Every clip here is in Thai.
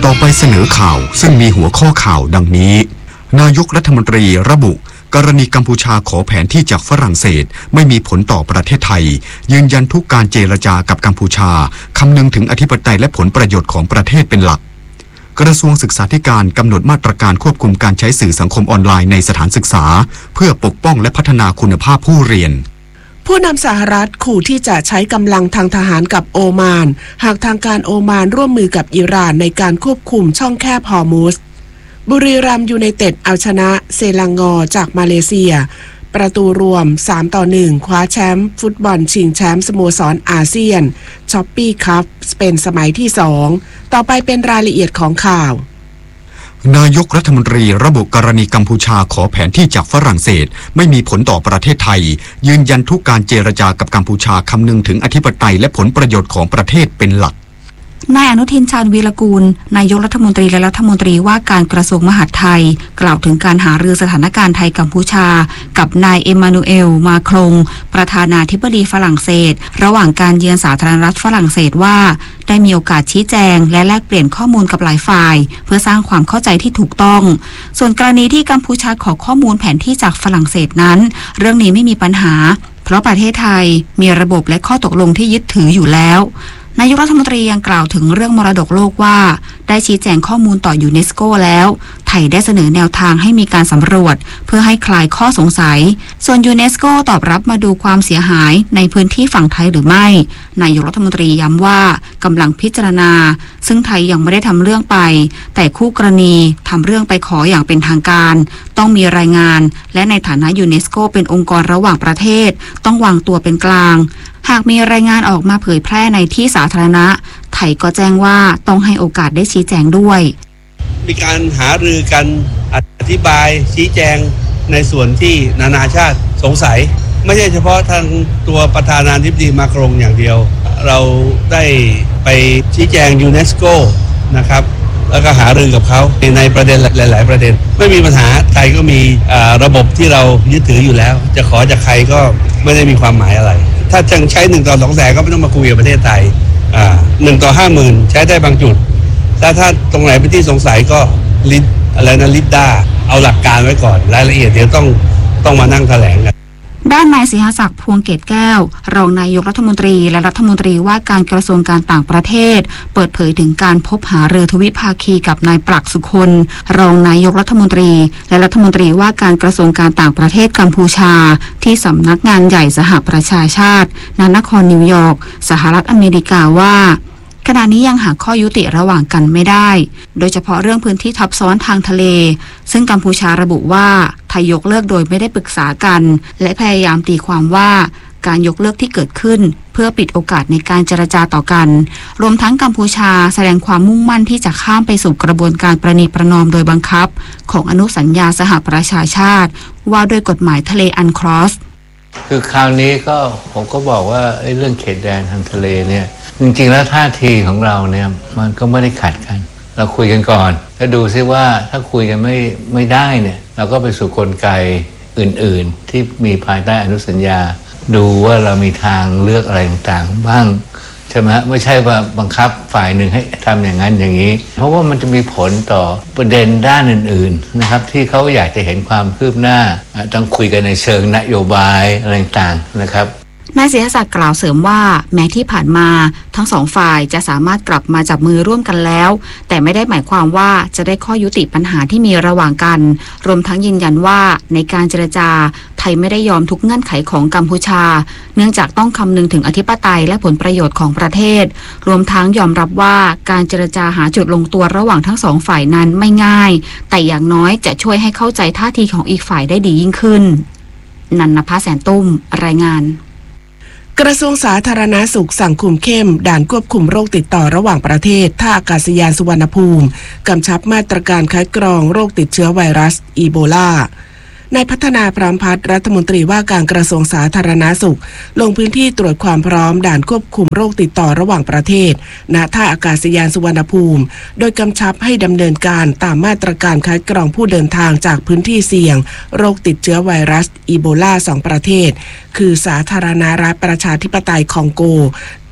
อไปเสนอข่าวซึ่งมีหัวข้อข่าวดังนี้นายกรัฐมนตรีระบุกรณีกัมพูชาขอแผนที่จากฝรั่งเศสไม่มีผลต่อประเทศไทยยืนยันทุกการเจรจากับกัมพูชาคำนึงถึงอธิปไตยและผลประโยชน์ของประเทศเป็นหลักกระทรวงศึกษาธิการกำหนดมาตรการควบคุมการใช้สื่อสังคมออนไลน์ในสถานศึกษาเพื่อปกป้องและพัฒนาคุณภาพผู้เรียนผู้นำสหรัฐขู่ที่จะใช้กำลังทางทหารกับโอมานหากทางการโอมานร่วมมือกับอิหร่านในการควบคุมช่องแคบฮอร์มุซบุรีรัมย์ยูไนเต็ดเอาชนะเซลังงอจากมาเลเซียประตูรวม3-1คว้าแชมป์ฟุตบอลชิงแชมป์สโมสรอาเซียนช้อปปี้คัพเป็นสมัยที่2ต่อไปเป็นรายละเอียดของข่าวนายกรัฐมนตรีระบุกรณีกัมพูชาขอแผนที่จากฝรั่งเศสไม่มีผลต่อประเทศไทยยืนยันทุกการเจรจากับกัมพูชาคำนึงถึงอธิปไตยและผลประโยชน์ของประเทศเป็นหลักนายอนุทินชาญวีรกูลนายกรัฐมนตรีและรัฐมนตรีว่าการกระทรวงมหาดไทยกล่าวถึงการหารือสถานการณ์ไทยกัมพูชากับนายเอมมานูเอลมาครงประธานาธิบดีฝรั่งเศสระหว่างการเยือนสาธารณรัฐฝรั่งเศสว่าได้มีโอกาสชี้แจงและแลกเปลี่ยนข้อมูลกับหลายฝ่ายเพื่อสร้างความเข้าใจที่ถูกต้องส่วนกรณีที่กัมพูชาขอข้อมูลแผนที่จากฝรั่งเศสนั้นเรื่องนี้ไม่มีปัญหาเพราะประเทศไทยมีระบบและข้อตกลงที่ยึดถืออยู่แล้วนายกรัฐมนตรียังกล่าวถึงเรื่องมรดกโลกว่าได้ชี้แจงข้อมูลต่อยูเนสโกแล้วไทยได้เสนอแนวทางให้มีการสำรวจเพื่อให้คลายข้อสงสัยส่วนยูเนสโกตอบรับมาดูความเสียหายในพื้นที่ฝั่งไทยหรือไม่นายกรัฐมนตรีย้ำว่ากำลังพิจารณาซึ่งไทยยังไม่ได้ทำเรื่องไปแต่คู่กรณีทำเรื่องไปขออย่างเป็นทางการต้องมีรายงานและในฐานะยูเนสโกเป็นองค์กรระหว่างประเทศต้องวางตัวเป็นกลางหากมีรายงานออกมาเผยแพร่ในที่สาธารณะไทยก็แจ้งว่าต้องให้โอกาสได้ชี้แจงด้วยมีการหารือกันอธิบายชี้แจงในส่วนที่นานาชาติสงสัยไม่ใช่เฉพาะทางตัวประธานาธิบดีมาครงอย่างเดียวเราได้ไปชี้แจงยูเนสโกนะครับแล้วก็หารือกับเขาในประเด็นหลายๆประเด็นไม่มีปัญหาไทยก็มีระบบที่เรายึดถืออยู่แล้วจะขอจากใครก็ไม่ได้มีความหมายอะไรถ้าจังใช้1 ต่อ 2 แสนก็ไม่ต้องมาคุยกับประเทศไทย1 ต่อ 50,000ใช้ได้บางจุดถ้าตรงไหนเป็นที่สงสัยก็ลิสด้าเอาหลักการไว้ก่อนรายละเอียดเดี๋ยวต้องมานั่งแถลงกันด้านนายศิหศักดิ์พวงเกตแก้วรองนายกรัฐมนตรีและรัฐมนตรีว่าการกระทรวงการต่างประเทศเปิดเผยถึงการพบหารือทวิภาคีกับนายปรักษ์สุคนรองนายกรัฐมนตรีและรัฐมนตรีว่าการกระทรวงการต่างประเทศกัมพูชาที่สำนักงานใหญ่สหประชาชาติณนครนิวยอร์กสหรัฐอเมริกาว่าขณะนี้ยังหาข้อยุติระหว่างกันไม่ได้โดยเฉพาะเรื่องพื้นที่ทับซ้อนทางทะเลซึ่งกัมพูชาระบุว่าไทยยกเลิกโดยไม่ได้ปรึกษากันและพยายามตีความว่าการยกเลิกที่เกิดขึ้นเพื่อปิดโอกาสในการเจรจาต่อกันรวมทั้งกัมพูชาแสดงความมุ่งมั่นที่จะข้ามไปสู่กระบวนการประนีประนอมโดยบังคับของอนุสัญญาสหประชาชาติว่าด้วยกฎหมายทะเลอันครอสคือคราวนี้ก็ผมก็บอกว่าเรื่องเขตแดนทางทะเลเนี่ยจริงๆแล้วท่าทีของเราเนี่ยมันก็ไม่ได้ขัดกันเราคุยกันก่อนแล้วดูซิว่าถ้าคุยกันไม่ได้เนี่ยเราก็ไปสู่กลไกอื่นๆที่มีภายใต้อนุสัญญาดูว่าเรามีทางเลือกอะไรต่างๆบ้างใช่ไหมไม่ใช่ว่าบังคับฝ่ายหนึ่งให้ทำอย่างนั้นอย่างนี้เพราะว่ามันจะมีผลต่อประเด็นด้านอื่นๆนะครับที่เขาอยากจะเห็นความคืบหน้าต้องคุยกันในเชิงนโยบายอะไรต่างๆนะครับนายศิหศักดิ์กล่าวเสริมว่าแม้ที่ผ่านมาทั้งสองฝ่ายจะสามารถกลับมาจับมือร่วมกันแล้วแต่ไม่ได้หมายความว่าจะได้ข้อยุติปัญหาที่มีระหว่างกันรวมทั้งยืนยันว่าในการเจรจาไทยไม่ได้ยอมทุกเงื่อนไขของกัมพูชาเนื่องจากต้องคำนึงถึงอธิปไตยและผลประโยชน์ของประเทศรวมทั้งยอมรับว่าการเจรจาหาจุดลงตัวระหว่างทั้งสองฝ่ายนั้นไม่ง่ายแต่อย่างน้อยจะช่วยให้เข้าใจท่าทีของอีกฝ่ายได้ดียิ่งขึ้นนันนภาแสนตุ้มรายงานกระทรวงสาธารณสุขสั่งคุมเข้มด่านควบคุมโรคติดต่อระหว่างประเทศท่าอากาศยานสุวรรณภูมิกำชับมาตรการคัดกรองโรคติดเชื้อไวรัสอีโบลานายพัฒนาพรามพัฒน์รัฐมนตรีว่าการกระทรวงสาธารณสุขลงพื้นที่ตรวจความพร้อมด่านควบคุมโรคติดต่อระหว่างประเทศณท่าอากาศยานสุวรรณภูมิโดยกำชับให้ดำเนินการตามมาตรการคัดกรองผู้เดินทางจากพื้นที่เสี่ยงโรคติดเชื้อไวรัสอีโบลา2 ประเทศคือสาธารณรัฐประชาธิปไตยคองโก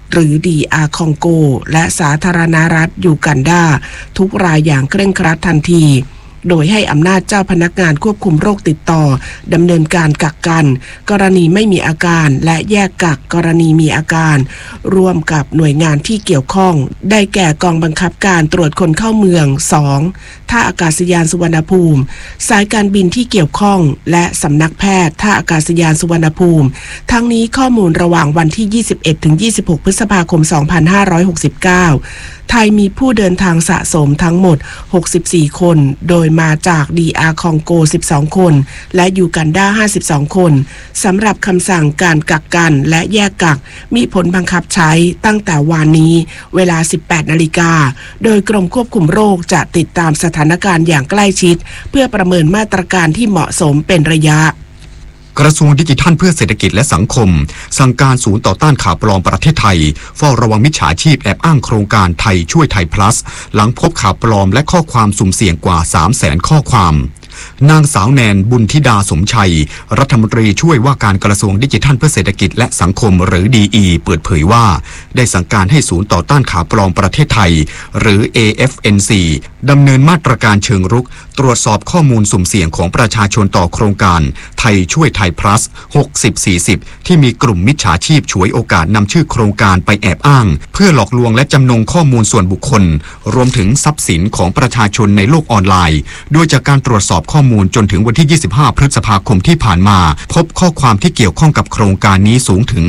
หรือ DR คองโกและสาธารณรัฐยูกันดาทุกรายอย่างเคร่งครัดทันทีโดยให้อำนาจเจ้าพนักงานควบคุมโรคติดต่อดำเนินการกักกันกรณีไม่มีอาการและแยกกักกรณีมีอาการร่วมกับหน่วยงานที่เกี่ยวข้องได้แก่กองบังคับการตรวจคนเข้าเมือง 2. ท่าอากาศยานสุวรรณภูมิสายการบินที่เกี่ยวข้องและสำนักแพทย์ท่าอากาศยานสุวรรณภูมิทั้งนี้ข้อมูลระหว่างวันที่ 21-26 พฤษภาคม 2569ไทยมีผู้เดินทางสะสมทั้งหมด64คนโดยมาจาก DR คองโก12คนและยูกันดา52คนสำหรับคำสั่งการกักกันและแยกกักมีผลบังคับใช้ตั้งแต่วานนี้เวลา 18 นาฬิกาโดยกรมควบคุมโรคจะติดตามสถานการณ์อย่างใกล้ชิดเพื่อประเมินมาตรการที่เหมาะสมเป็นระยะกระทรวงดิจิทัลเพื่อเศรษฐกิจและสังคมสั่งการศูนย์ต่อต้านข่าวปลอมประเทศไทยเฝ้าระวังมิจฉาชีพแอบอ้างโครงการไทยช่วยไทย plus หลังพบข่าวปลอมและข้อความสุ่มเสี่ยงกว่า 300,000 ข้อความนางสาวแนนบุญธิดาสมชัยรัฐมนตรีช่วยว่าการกระทรวงดิจิทัลเพื่อเศรษฐกิจและสังคมหรือ DE เปิดเผยว่าได้สั่งการให้ศูนย์ต่อต้านข่าวปลอมประเทศไทยหรือ AFNC ดำเนินมาตรการเชิงรุกตรวจสอบข้อมูลสุ่มเสี่ยงของประชาชนต่อโครงการไทยช่วยไทย plus 60-40 ที่มีกลุ่มมิจฉาชีพฉวยโอกาสนำชื่อโครงการไปแอบอ้างเพื่อหลอกลวงและจำนงข้อมูลส่วนบุคคลรวมถึงทรัพย์สินของประชาชนในโลกออนไลน์โดยจากการตรวจสอบข้อมูลจนถึงวันที่ 25 พฤษภาคมที่ผ่านมาพบข้อความที่เกี่ยวข้องกับโครงการนี้สูงถึง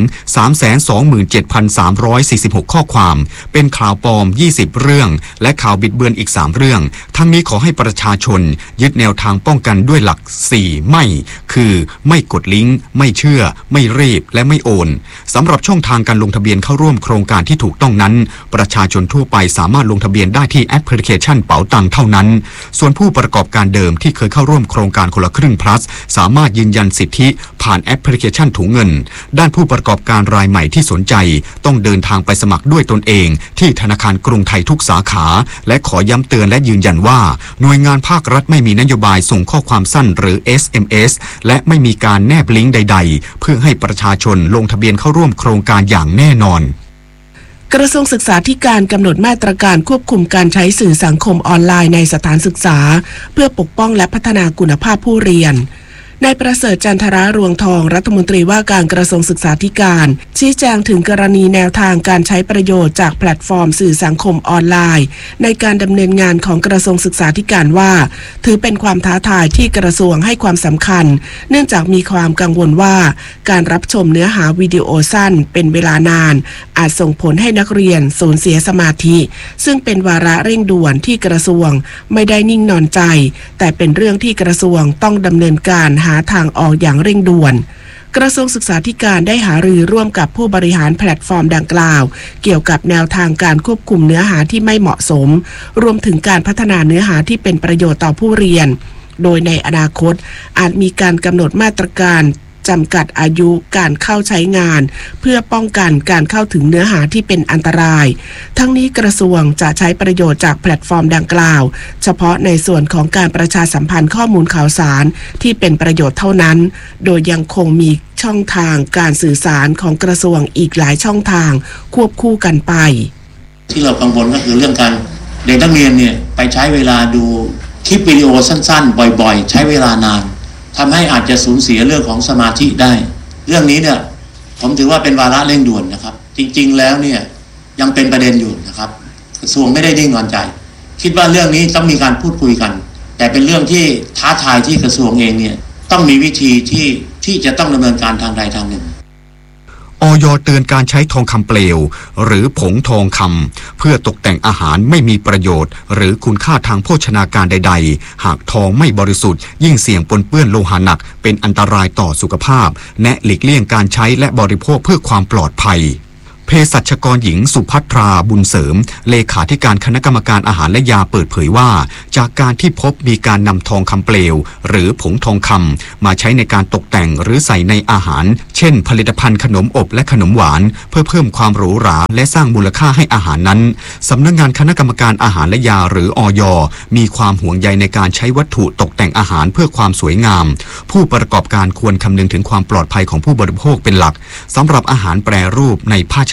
327,346 ข้อความเป็นข่าวปลอม 20 เรื่องและข่าวบิดเบือนอีก 3 เรื่องทั้งนี้ขอให้ประชาชนยึดแนวทางป้องกันด้วยหลัก 4 ไม่คือไม่กดลิงก์ไม่เชื่อไม่รีบและไม่โอนสำหรับช่องทางการลงทะเบียนเข้าร่วมโครงการที่ถูกต้องนั้นประชาชนทั่วไปสามารถลงทะเบียนได้ที่แอปพลิเคชันเป๋าตังเท่านั้นส่วนผู้ประกอบการเดิมที่เคยเข้าร่วมโครงการคนละครึ่ง plus สามารถยืนยันสิทธิผ่านแอปพลิเคชันถุงเงินด้านผู้ประกอบการรายใหม่ที่สนใจต้องเดินทางไปสมัครด้วยตนเองที่ธนาคารกรุงไทยทุกสาขาและขอย้ำเตือนและยืนยันว่าหน่วยงานภาครัฐไม่มีนโยบายส่งข้อความสั้นหรือ SMS และไม่มีการแนบลิงก์ใดๆเพื่อให้ประชาชนลงทะเบียนเข้าร่วมโครงการอย่างแน่นอนกระทรวงศึกษาธิการกำหนดมาตรการควบคุมการใช้สื่อสังคมออนไลน์ในสถานศึกษาเพื่อปกป้องและพัฒนาคุณภาพผู้เรียนนายประเสริฐจันทรารวงทองรัฐมนตรีว่าการกระทรวงศึกษาธิการชี้แจงถึงกรณีแนวทางการใช้ประโยชน์จากแพลตฟอร์มสื่อสังคมออนไลน์ในการดำเนินงานของกระทรวงศึกษาธิการว่าถือเป็นความท้าทายที่กระทรวงให้ความสำคัญเนื่องจากมีความกังวลว่าการรับชมเนื้อหาวิดีโอสั้นเป็นเวลานานอาจส่งผลให้นักเรียนสูญเสียสมาธิซึ่งเป็นวาระเร่งด่วนที่กระทรวงไม่ได้นิ่งนอนใจแต่เป็นเรื่องที่กระทรวงต้องดำเนินการหาทางออกอย่างเร่งด่วนกระทรวงศึกษาธิการได้หารือร่วมกับผู้บริหารแพลตฟอร์มดังกล่าวเกี่ยวกับแนวทางการควบคุมเนื้อหาที่ไม่เหมาะสมรวมถึงการพัฒนาเนื้อหาที่เป็นประโยชน์ต่อผู้เรียนโดยในอนาคตอาจมีการกำหนดมาตรการจำกัดอายุการเข้าใช้งานเพื่อป้องกันการเข้าถึงเนื้อหาที่เป็นอันตรายทั้งนี้กระทรวงจะใช้ประโยชน์จากแพลตฟอร์มดังกล่าวเฉพาะในส่วนของการประชาสัมพันธ์ข้อมูลข่าวสารที่เป็นประโยชน์เท่านั้นโดยยังคงมีช่องทางการสื่อสารของกระทรวงอีกหลายช่องทางควบคู่กันไปที่เรากังวลก็คือเรื่องการเด็กนักเรียนเนี่ยไปใช้เวลาดูคลิปวิดีโอสั้นๆบ่อยๆใช้เวลานานทำให้อาจจะสูญเสียเรื่องของสมาธิได้เรื่องนี้เนี่ยผมถือว่าเป็นวาระเร่งด่วนนะครับจริงๆแล้วเนี่ยยังเป็นประเด็นอยู่นะครับกระทรวงไม่ได้นิ่งนอนใจคิดว่าเรื่องนี้ต้องมีการพูดคุยกันแต่เป็นเรื่องที่ท้าทายที่กระทรวงเองเนี่ยต้องมีวิธีที่จะต้องดำเนินการทางใดทางหนึ่งอย.เตือนการใช้ทองคำเปลวหรือผงทองคำเพื่อตกแต่งอาหารไม่มีประโยชน์หรือคุณค่าทางโภชนาการใดๆหากทองไม่บริสุทธิ์ยิ่งเสี่ยงปนเปื้อนโลหะหนักเป็นอันตรายต่อสุขภาพแนะหลีกเลี่ยงการใช้และบริโภคเพื่อความปลอดภัยเภสัชกรหญิงสุภัทราบุญเสริมเลขาธิการคณะกรรมการอาหารและยาเปิดเผยว่าจากการที่พบมีการนำทองคำเปลวหรือผงทองคำมาใช้ในการตกแต่งหรือใส่ในอาหารเช่นผลิตภัณฑ์ขนมอบและขนมหวานเพื่อเพิ่มความหรูหราและสร้างมูลค่าให้อาหารนั้นสำนักงานคณะกรรมการอาหารและยาหรืออย.มีความห่วงใยในการใช้วัตถุตกแต่งอาหารเพื่อความสวยงามผู้ประกอบการควรคำนึงถึงความปลอดภัยของผู้บริโภคเป็นหลักสำหรับอาหารแปรรูปในภาช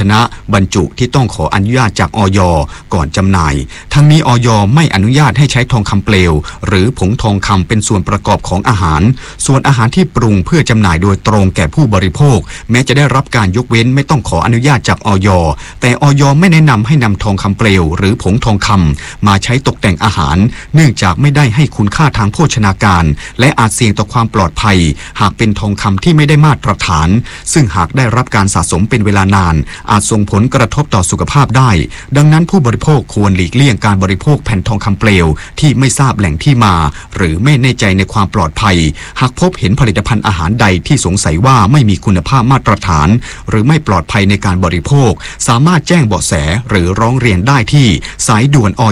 นะบรรจุที่ต้องขออนุญาตจากอย.ก่อนจำหน่ายทั้งนี้อย.ไม่อนุญาตให้ใช้ทองคำเปลวหรือผงทองคำเป็นส่วนประกอบของอาหารส่วนอาหารที่ปรุงเพื่อจำหน่ายโดยตรงแก่ผู้บริโภคแม้จะได้รับการยกเว้นไม่ต้องขออนุญาตจากอย.แต่อย.ไม่แนะนำให้นำทองคำเปลวหรือผงทองคำมาใช้ตกแต่งอาหารเนื่องจากไม่ได้ให้คุณค่าทางโภชนาการและอาจเสี่ยงต่อความปลอดภัยหากเป็นทองคำที่ไม่ได้มาตรฐานซึ่งหากได้รับการสะสมเป็นเวลานานอาจส่งผลกระทบต่อสุขภาพได้ดังนั้นผู้บริโภคควรหลีกเลี่ยงการบริโภคแผ่นทองคำเปลวที่ไม่ทราบแหล่งที่มาหรือไม่แน่ใจในความปลอดภัยหากพบเห็นผลิตภัณฑ์อาหารใดที่สงสัยว่าไม่มีคุณภาพมาตรฐานหรือไม่ปลอดภัยในการบริโภคสามารถแจ้งเบาะแสหรือร้องเรียนได้ที่สายด่วนอย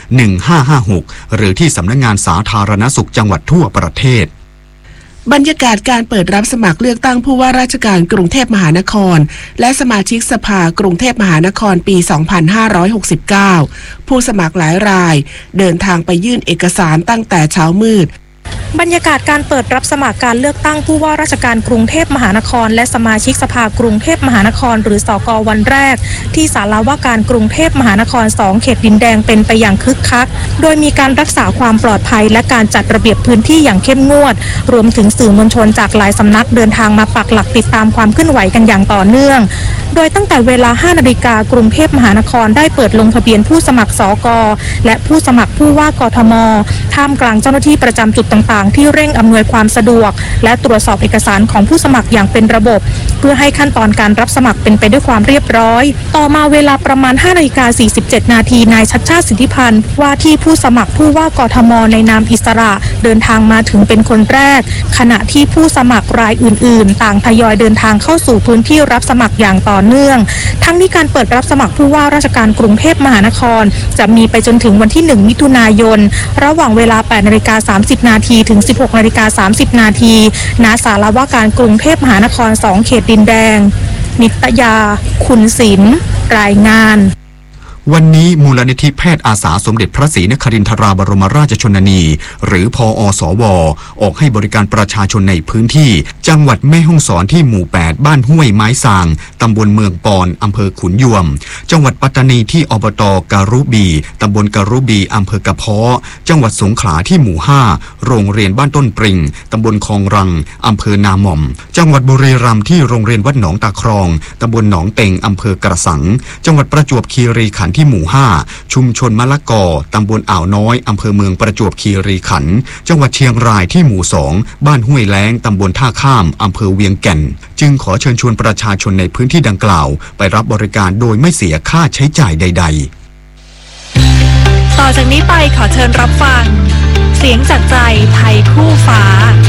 1556หรือที่สำนักงานสาธารณสุขจังหวัดทั่วประเทศบรรยากาศการเปิดรับสมัครเลือกตั้งผู้ว่าราชการกรุงเทพมหานครและสมาชิกสภากรุงเทพมหานครปี 2569 ผู้สมัครหลายรายเดินทางไปยื่นเอกสารตั้งแต่เช้ามืดบรรยากาศการเปิดรับสมัครการเลือกตั้งผู้ว่าราชการกรุงเทพมหานครและสมาชิกสภากรุงเทพมหานครหรือสก.วันแรกที่ศาลาว่าการกรุงเทพมหานคร 2 เขตดินแดงเป็นไปอย่างคึกคักโดยมีการรักษาความปลอดภัยและการจัดระเบียบพื้นที่อย่างเข้มงวดรวมถึงสื่อมวลชนจากหลายสำนักเดินทางมาปักหลักติดตามความเคลื่อนไหวกันอย่างต่อเนื่องโดยตั้งแต่เวลา 5 นาฬิกากรุงเทพมหานครได้เปิดลงทะเบียนผู้สมัครสก.และผู้สมัครผู้ว่ากทม.ท่ามกลางเจ้าหน้าที่ประจำจุดต่างๆที่เร่งอำนวยความสะดวกและตรวจสอบเอกสารของผู้สมัครอย่างเป็นระบบเพื่อให้ขั้นตอนการรับสมัครเป็นไปด้วยความเรียบร้อยต่อมาเวลาประมาณ 5:47 นาทีนายชัชชาติสิทธิพันธ์ว่าที่ผู้สมัครผู้ว่ากทม.ในนามอิสระเดินทางมาถึงเป็นคนแรกขณะที่ผู้สมัครรายอื่นๆต่างทยอยเดินทางเข้าสู่พื้นที่รับสมัครอย่างต่อเนื่องทั้งนี้การเปิดรับสมัครผู้ว่าราชการกรุงเทพมหานครจะมีไปจนถึงวันที่ 1 มิถุนายนระหว่างเวลา 8:30 นาทีถึง 16:30 นาทีณศาลาว่าการกรุงเทพมหานคร 2 เขตดินแดงนิตยาคุณศิลป์รายงานวันนี้มูลนิธิแพทย์อาสาสมเด็จพระศรีนครินทราบรมราชชนนีหรือพอสว.ออกให้บริการประชาชนในพื้นที่จังหวัดแม่ฮ่องสอนที่หมู่ 8 บ้านห้วยไม้สางตำบลเมืองปอนอำเภอขุนยวมจังหวัดปัตตานีที่อบต.การุบีตำบลการุบีอำเภอกระเพาะจังหวัดสงขลาที่หมู่ 5โรงเรียนบ้านต้นปริงตำบลคลองรังอำเภอนาหม่อมจังหวัดบุรีรัมย์ที่โรงเรียนวัดหนองตาครองตำบลหนองเต็งอำเภอกระสังจังหวัดประจวบคีรีขันธ์ที่หมู่ 5ชุมชนมะละกอตำบลอ่าวน้อยอำเภอเมืองประจวบคีรีขันธ์จังหวัดเชียงรายที่หมู่ 2บ้านห้วยแล้งตำบลท่าข้ามอำเภอเวียงแก่นจึงขอเชิญชวนประชาชนในพื้นที่ดังกล่าวไปรับบริการโดยไม่เสียค่าใช้จ่ายใดๆต่อจากนี้ไปขอเชิญรับฟังเสียงจากใจไทยคู่ฟ้า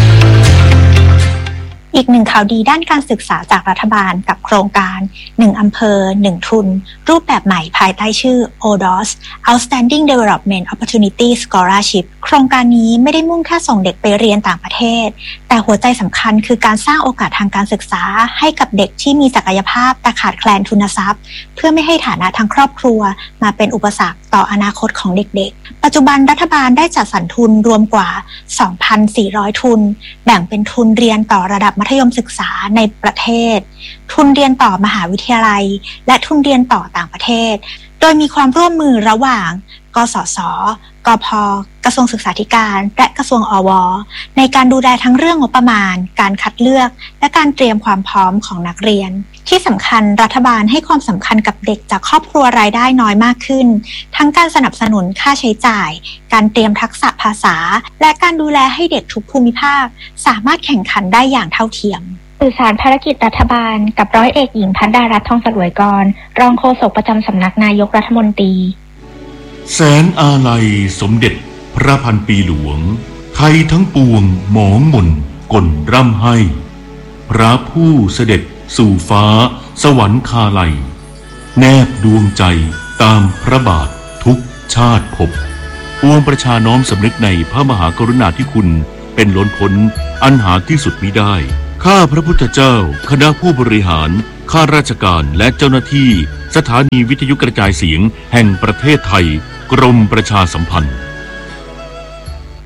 อีกหนึ่งข่าวดีด้านการศึกษาจากรัฐบาลกับโครงการ1อำเภอ1ทุนรูปแบบใหม่ภายใต้ชื่อ ODOS Outstanding Development Opportunity Scholarship โครงการนี้ไม่ได้มุ่งแค่ส่งเด็กไปเรียนต่างประเทศแต่หัวใจสำคัญคือการสร้างโอกาสทางการศึกษาให้กับเด็กที่มีศักยภาพแต่ขาดแคลนทุนทรัพย์เพื่อไม่ให้ฐานะทางครอบครัวมาเป็นอุปสรรคต่ออนาคตของเด็กๆปัจจุบันรัฐบาลได้จัดสรรทุนรวมกว่า 2,400 ทุนแบ่งเป็นทุนเรียนต่อระดับมัธยมศึกษาในประเทศทุนเรียนต่อมหาวิทยาลัยและทุนเรียนต่อต่างประเทศโดยมีความร่วมมือระหว่างกสศกพ.กระทรวงศึกษาธิการและกระทรวงอว.ในการดูแลทั้งเรื่องงบประมาณการคัดเลือกและการเตรียมความพร้อมของนักเรียนที่สำคัญรัฐบาลให้ความสำคัญกับเด็กจากครอบครัวรายได้น้อยมากขึ้นทั้งการสนับสนุนค่าใช้จ่ายการเตรียมทักษะภาษาและการดูแลให้เด็กทุกภูมิภาคสามารถแข่งขันได้อย่างเท่าเทียมสื่อสารภารกิจรัฐบาลกับร้อยเอกหญิงพัฒดารัตน์ทองสลวยกรรองโฆษกประจำสำนักนายกรัฐมนตรีแสนอาลัยสมเด็จพระพันปีหลวงไทยทั้งปวงหมองหม่นก่นร่ำให้พระผู้เสด็จสู่ฟ้าสวรรคาลัยแนบดวงใจตามพระบาททุกชาติภพปวงประชาน้อมสำนึกในพระมหากรุณาธิคุณเป็นล้นพ้นอันหาที่สุดมิได้ข้าพระพุทธเจ้าคณะผู้บริหารข้าราชการและเจ้าหน้าที่สถานีวิทยุกระจายเสียงแห่งประเทศไทยกรมประชาสัมพันธ์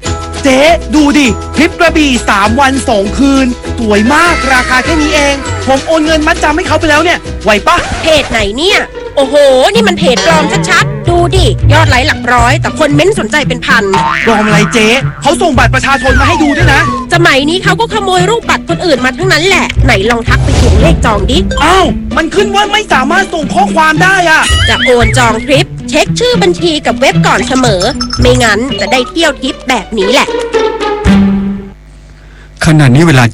เจ๊ดูดิทริปกระบี่3 วัน 2 คืนสวยมากราคาแค่นี้เองผมโอนเงินมัดจำให้เขาไปแล้วเนี่ยไหวปะเพจไหนเนี่ยโอ้โหนี่มันเพจปลอมชัดๆดูดิยอดไลค์หลักร้อยแต่คนเม้นสนใจเป็นพันปลอมอะไรเจ๊เขาส่งบัตรประชาชนมาให้ดูด้วยนะสมัยนี้เขาก็ขโมยรูปบัตรคนอื่นมาทั้งนั้นแหละไหนลองทักไปถึงเลขจองดิอ้าวมันขึ้นว่าไม่สามารถส่งข้อความได้อะจะโอนจองทริปเช็คชื่อบัญชีกับเว็บก่อนเสมอไม่งั้นจะได้เที่ยวทริปแบบนี้แหละขณะนี้เวลา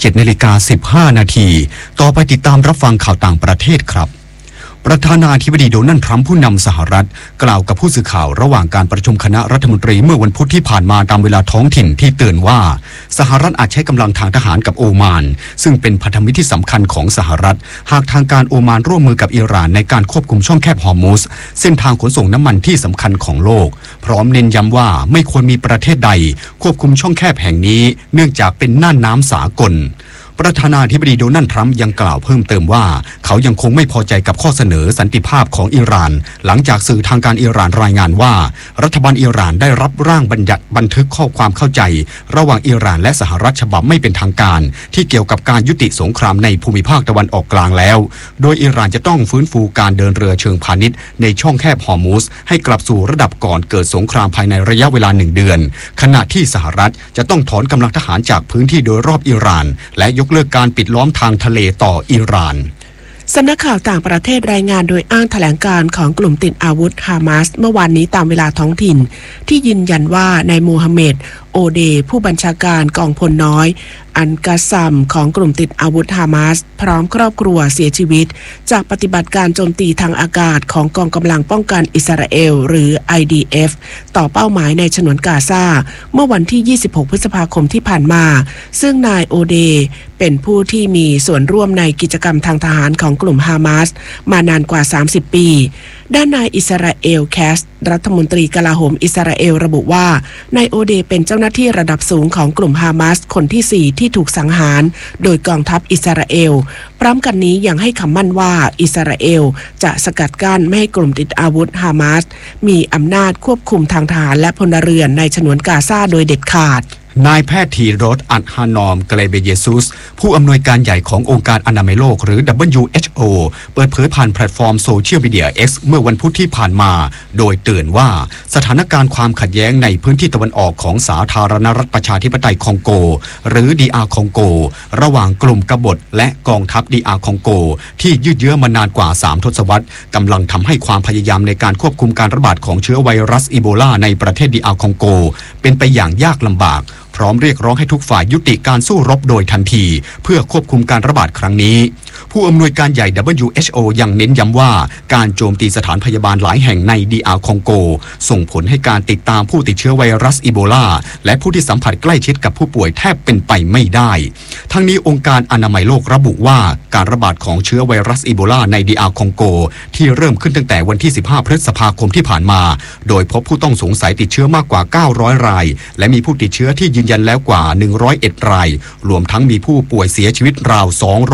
7:15 นาทีต่อไปติดตามรับฟังข่าวต่างประเทศครับประธานาธิบดีโดนัลด์ทรัมป์ผู้นำสหรัฐกล่าวกับผู้สื่อข่าวระหว่างการประชุมคณะรัฐมนตรีเมื่อวันพุธที่ผ่านมาตามเวลาท้องถิ่นที่เตือนว่าสหรัฐอาจใช้กำลังทางทหารกับโอมานซึ่งเป็นพันธมิตรที่สำคัญของสหรัฐหากทางการโอมานร่วมมือกับอิหร่านในการควบคุมช่องแคบฮอร์มุซเส้นทางขนส่งน้ำมันที่สำคัญของโลกพร้อมเน้นย้ำว่าไม่ควรมีประเทศใดควบคุมช่องแคบแห่งนี้เนื่องจากเป็นน่านน้ำสากลประธานาธิบดีโดนัลด์ทรัมป์ยังกล่าวเพิ่มเติมว่าเขายังคงไม่พอใจกับข้อเสนอสันติภาพของอิหร่านหลังจากสื่อทางการอิหร่านรายงานว่ารัฐบาลอิหร่านได้รับร่างบันทึกข้อความเข้าใจระหว่างอิหร่านและสหรัฐฉบับไม่เป็นทางการที่เกี่ยวกับการยุติสงครามในภูมิภาคตะวันออกกลางแล้วโดยอิหร่านจะต้องฟื้นฟูการเดินเรือเชิงพาณิชย์ในช่องแคบฮอร์มุซให้กลับสู่ระดับก่อนเกิดสงครามภายในระยะเวลา1 เดือนขณะที่สหรัฐจะต้องถอนกำลังทหารจากพื้นที่โดยรอบอิหร่านและยกเลิกการปิดล้อมทางทะเลต่ออิหร่านสำนักข่าวต่างประเทศรายงานโดยอ้างแถลงการของกลุ่มติดอาวุธฮามาสเมื่อวานนี้ตามเวลาท้องถิ่นที่ยืนยันว่านายมูฮัมเหม็ดโอเดผู้บัญชาการกองพลน้อยอันกาซัมของกลุ่มติดอาวุธฮามาสพร้อมครอบครัวเสียชีวิตจากปฏิบัติการโจมตีทางอากาศของกองกำลังป้องกันอิสราเอลหรือ IDF ต่อเป้าหมายในฉนวนกาซาเมื่อวันที่26 พฤษภาคมที่ผ่านมาซึ่งนายโอเดเป็นผู้ที่มีส่วนร่วมในกิจกรรมทางทหารของกลุ่มฮามาสมานานกว่า30 ปีด้านนายอิสราเอลแคสรัฐมนตรีกลาโหมอิสราเอลระบุว่านายโอเดเป็นเจ้าหน้าที่ระดับสูงของกลุ่มฮามาสคนที่4ที่ถูกสังหารโดยกองทัพอิสราเอลพร้อมกันนี้ยังให้คำมั่นว่าอิสราเอลจะสกัดกั้นไม่ให้กลุ่มติดอาวุธฮามาสมีอำนาจควบคุมทางทหารและพลเรือนในฉนวนกาซาโดยเด็ดขาดนายแพทย์ธีรสอัดฮานอมเกเลเบเยซุสผู้อำนวยการใหญ่ขององค์การอนามัยโลกหรือ WHO เปิดเผยผ่านแพลตฟอร์มโซเชียลมีเดีย X เมื่อวันพุธที่ผ่านมาโดยเตือนว่าสถานการณ์ความขัดแย้งในพื้นที่ตะวันออกของสาธารณรัฐประชาธิปไตยคองโกหรือ DR คองโกระหว่างกลุ่มกบฏและกองทัพ DR คองโกที่ยืดเยื้อมานานกว่า3 ทศวรรษกำลังทำให้ความพยายามในการควบคุมการระบาดของเชื้อไวรัสอีโบลาในประเทศ DR คองโกเป็นไปอย่างยากลำบากพร้อมเรียกร้องให้ทุกฝ่ายยุติการสู้รบโดยทันทีเพื่อควบคุมการระบาดครั้งนี้ผู้อำนวยการใหญ่ WHO ยังเน้นย้ำว่าการโจมตีสถานพยาบาลหลายแห่งใน DR คองโกส่งผลให้การติดตามผู้ติดเชื้อไวรัสอีโบลาและผู้ที่สัมผัสใกล้ชิดกับผู้ป่วยแทบเป็นไปไม่ได้ทั้งนี้องค์การอนามัยโลกระบุว่าการระบาดของเชื้อไวรัสอีโบลาใน DR คองโกที่เริ่มขึ้นตั้งแต่วันที่15 พฤษภาคมที่ผ่านมาโดยพบผู้ต้องสงสัยติดเชื้อมากกว่า900 รายและมีผู้ติดเชื้อที่ยืนยันแล้วกว่า101 รายรวมทั้งมีผู้ป่วยเสียชีวิตราว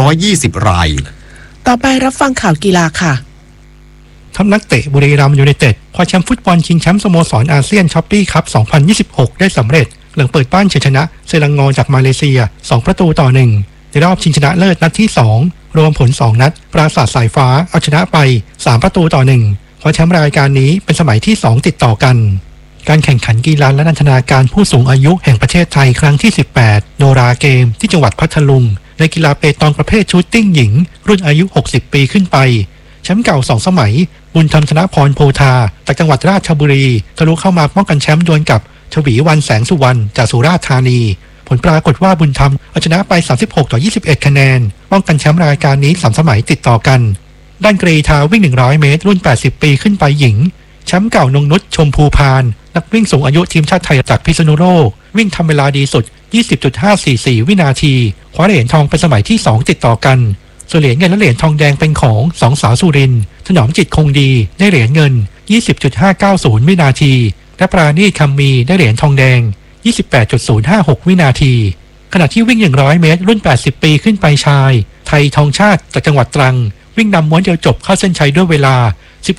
220 รายต่อไปรับฟังข่าวกีฬาค่ะทัพนักเตะบุรีรัมย์ยูไนเต็ดคว้าแชมป์ฟุตบอลชิงแชมป์สโมสรอาเซียนช้อปปี้คัพ 2026 ได้สำเร็จหลังเปิดบ้านเฉยชนะเซรังงอจากมาเลเซีย2-1ในรอบชิงชนะเลิศนัดที่2รวมผล2นัดปราสาทสายฟ้าเอาชนะไป3-1คว้าแชมป์รายการนี้เป็นสมัยที่2ติดต่อกันการแข่งขันกีฬาและนันทนาการผู้สูงอายุแห่งประเทศไทยครั้งที่18โนราเกมที่จังหวัดพัทลุงในกีฬาเปตองประเภทชูตติ้งหญิงรุ่นอายุ60 ปีขึ้นไปแชมป์เก่า2 สมัยบุญธรรมธนพรโพธาจากจังหวัดราชบุรีทะลุเข้ามาป้องกันแชมป์ดวลกับชวีวันแสงสุวรรณจากสุราษฎร์ธานีผลปรากฏว่าบุญธรรมเอาชนะไป36-21 คะแนนป้องกันแชมป์รายการนี้3 สมัยติดต่อกันด้านกรีฑาวิ่ง100 เมตรรุ่น80 ปีขึ้นไปหญิงแชมป์เก่านงนุชชมพูพานนักวิ่งสูงอายุทีมชาติไทยจากพิษณุโลกวิ่งทำเวลาดีสุด 20.544 วินาทีคว้าเหรียญทองเป็นสมัยที่2ติดต่อกันส่วนเหรียญเงินและเหรียญทองแดงเป็นของ2 สาวสุรินทร์ถนอมจิตคงดีได้เหรียญเงิน 20.590 วินาทีและปราณีตคำมีได้เหรียญทองแดง 28.056 วินาทีขณะที่วิ่ง100 เมตรรุ่น80 ปีขึ้นไปชายไทยทองชาติจากจังหวัดตรังวิ่งนำม้วนเดียวจบเข้าเส้นชัยด้วยเวลา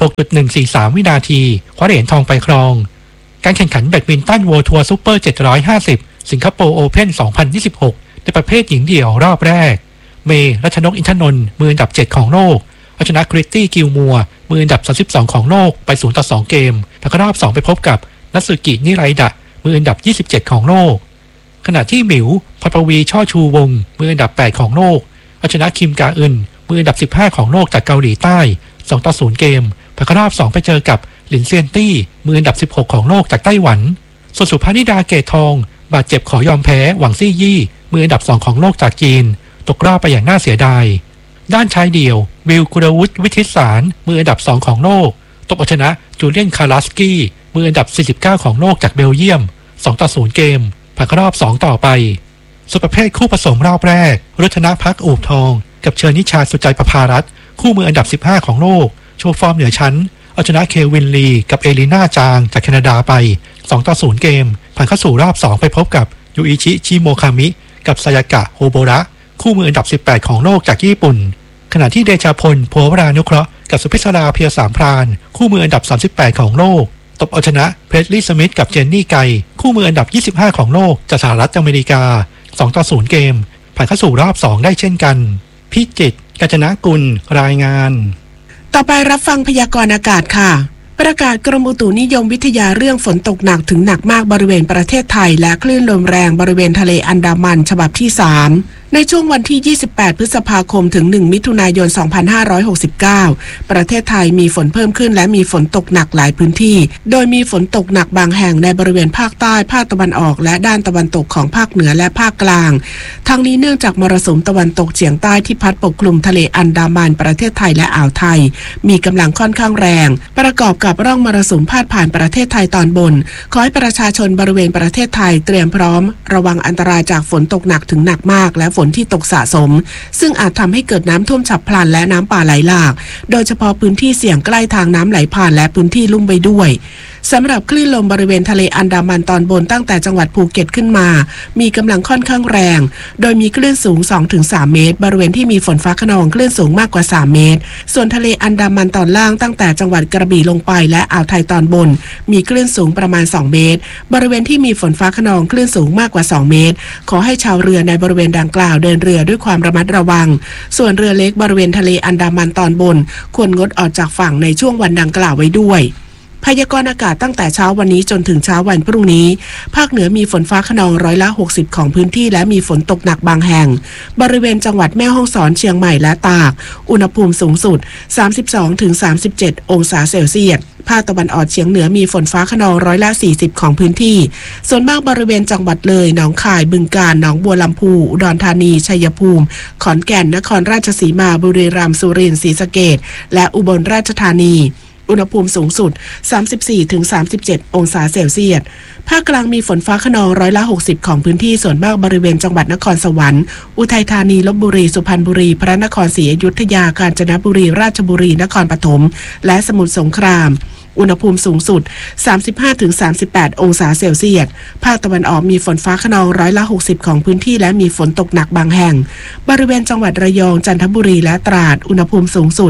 16.143 วินาทีคว้าเหรียญทองไปครองการแข่งขันแบดมินตันโวทัวร์ซุปเปอร์750 สิงคโปร์โอเพ่น 2026 ในประเภทหญิงเดี่ยวรอบแรกเมย์รัชนกอินทนนท์มืออันดับ 7 ของโลกเอาชนะคริตตี้กิลมัวมืออันดับ 32 ของโลกไป 0-2 เกมแล้วก็รอบ 2 ไปพบกับนัตสึกินิไรดะมืออันดับ 27 ของโลกขณะที่หมิวพรปวีช่อชูวงมืออันดับ 8 ของโลกเอาชนะคิมกาอึนมืออันดับ 15 ของโลกจากเกาหลีใต้ 2-0 เกมแล้วก็รอบ 2 ไปเจอกับหลินเซียนตี้มืออันดับ 16 ของโลกจากไต้หวันส่วนสุภานิดาเกตทองบาดเจ็บขอยอมแพ้หวังซี่ยี่มืออันดับ 2 ของโลกจากจีนตกรอบไปอย่างน่าเสียดายด้านชายเดี่ยววิลกุลวุฒิวิทิตสารมืออันดับ 2 ของโลกตบเอาชนะจูเลียนคาราสกี้มืออันดับ 49 ของโลกจากเบลเยียม 2-0 เกมผ่านเข้ารอบ 2 ต่อไปส่วนประเภทคู่ผสมรอบแรกรัตนภักอูบทองกับเชอร์นิชาสุใจประภารัตน์คู่มืออันดับ 15 ของโลกโชว์ฟอร์มเหนือชั้นเอาชนะเควินลีกับเอลิน่าจางจากแคนาดาไป 2-0 เกมผ่านเข้าสู่รอบ 2 ไปพบกับยูอิชิชิโมคามิกับซายากะโฮโบระคู่มืออันดับ 18 ของโลกจากญี่ปุ่นขณะที่เดชาพลภัวรานุเคราะห์กับสุพิศราเพียรสามพรานคู่มืออันดับ 38 ของโลกตบเอาชนะเพรสลีย์สมิธกับเจนนี่ไกคู่มืออันดับ 25 ของโลกจากสหรัฐอเมริกา 2-0 เกมผ่านเข้าสู่รอบ 2 ได้เช่นกันพิจิตรกาญจนกุลรายงานต่อไปรับฟังพยากรณ์อากาศค่ะประกาศกรมอุตุนิยมวิทยาเรื่องฝนตกหนักถึงหนักมากบริเวณประเทศไทยและคลื่นลมแรงบริเวณทะเลอันดามันฉบับที่ 3ในช่วงวันที่ 28 พฤษภาคมถึง 1 มิถุนายน 2569 ประเทศไทยมีฝนเพิ่มขึ้นและมีฝนตกหนักหลายพื้นที่โดยมีฝนตกหนักบางแห่งในบริเวณภาคใต้ภาคตะวันออกและด้านตะวันตกของภาคเหนือและภาคกลางทั้งนี้เนื่องจากมรสุมตะวันตกเฉียงใต้ที่พัดปกคลุมทะเลอันดามันประเทศไทยและอ่าวไทยมีกำลังค่อนข้างแรงประกอบกับร่องมรสุมพาดผ่านประเทศไทยตอนบนขอให้ประชาชนบริเวณประเทศไทยเตรียมพร้อมระวังอันตรายจากฝนตกหนักถึงหนักมากและฝนที่ตกสะสมซึ่งอาจทำให้เกิดน้ำท่วมฉับพลันและน้ำป่าไหลหลากโดยเฉพาะพื้นที่เสี่ยงใกล้ทางน้ำไหลผ่านและพื้นที่ลุ่มไปด้วยสำหรับคลื่นลมบริเวณทะเลอันดามันตอนบนตั้งแต่จังหวัดภูเก็ตขึ้นมามีกำลังค่อนข้างแรงโดยมีคลื่นสูง 2-3 เมตรบริเวณที่มีฝนฟ้าคะนองคลื่นสูงมากกว่า3เมตรส่วนทะเลอันดามันตอนล่างตั้งแต่จังหวัดกระบี่ลงไปและอ่าวไทยตอนบนมีคลื่นสูงประมาณ2เมตรบริเวณที่มีฝนฟ้าคะนองคลื่นสูงมากกว่า2เมตรขอให้ชาวเรือในบริเวณดังกล่าวเดินเรือด้วยความระมัดระวังส่วนเรือเล็กบริเวณทะเลอันดามันตอนบนควรงดออกจากฝั่งในช่วงวันดังกล่าวไว้ด้วยพยากรณ์อากาศตั้งแต่เช้าวันนี้จนถึงเช้าวันพรุ่งนี้ภาคเหนือมีฝนฟ้าคะนอง60%ของพื้นที่และมีฝนตกหนักบางแห่งบริเวณจังหวัดแม่ฮ่องสอนเชียงใหม่และตากอุณหภูมิสูงสุด 32-37 องศาเซลเซียสภาคตะวันออกเฉียงเหนือมีฝนฟ้าคะนอง40%ของพื้นที่ส่วนมากบริเวณจังหวัดเลยหนองคายบึงกาฬหนองบัวลำพูอุดรธานีชัยภูมิขอนแก่นนครราชสีมาบุรีรัมย์สุรินทร์ศรีสะเกษและอุบลราชธานีอุณหภูมิสูงสุด 34-37 องศาเซลเซียสภาคกลางมีฝนฟ้าคะนอง60%ของพื้นที่ส่วนมากบริเวณจังหวัดนครสวรรค์อุทัยธานีลพบุรีสุพรรณบุรีพระนครศรีอยุธยากาญจนบุรีราชบุรีนครปฐมและสมุทรสงครามอุณหภูมิสูงสุด 35-38 องศาเซลเซียสภาคตะวันออกมีฝนฟ้าคะนอง60%ของพื้นที่และมีฝนตกหนักบางแห่งบริเวณจังหวัดระยองจันทบุรีและตราดอุณหภูมิสูงสุด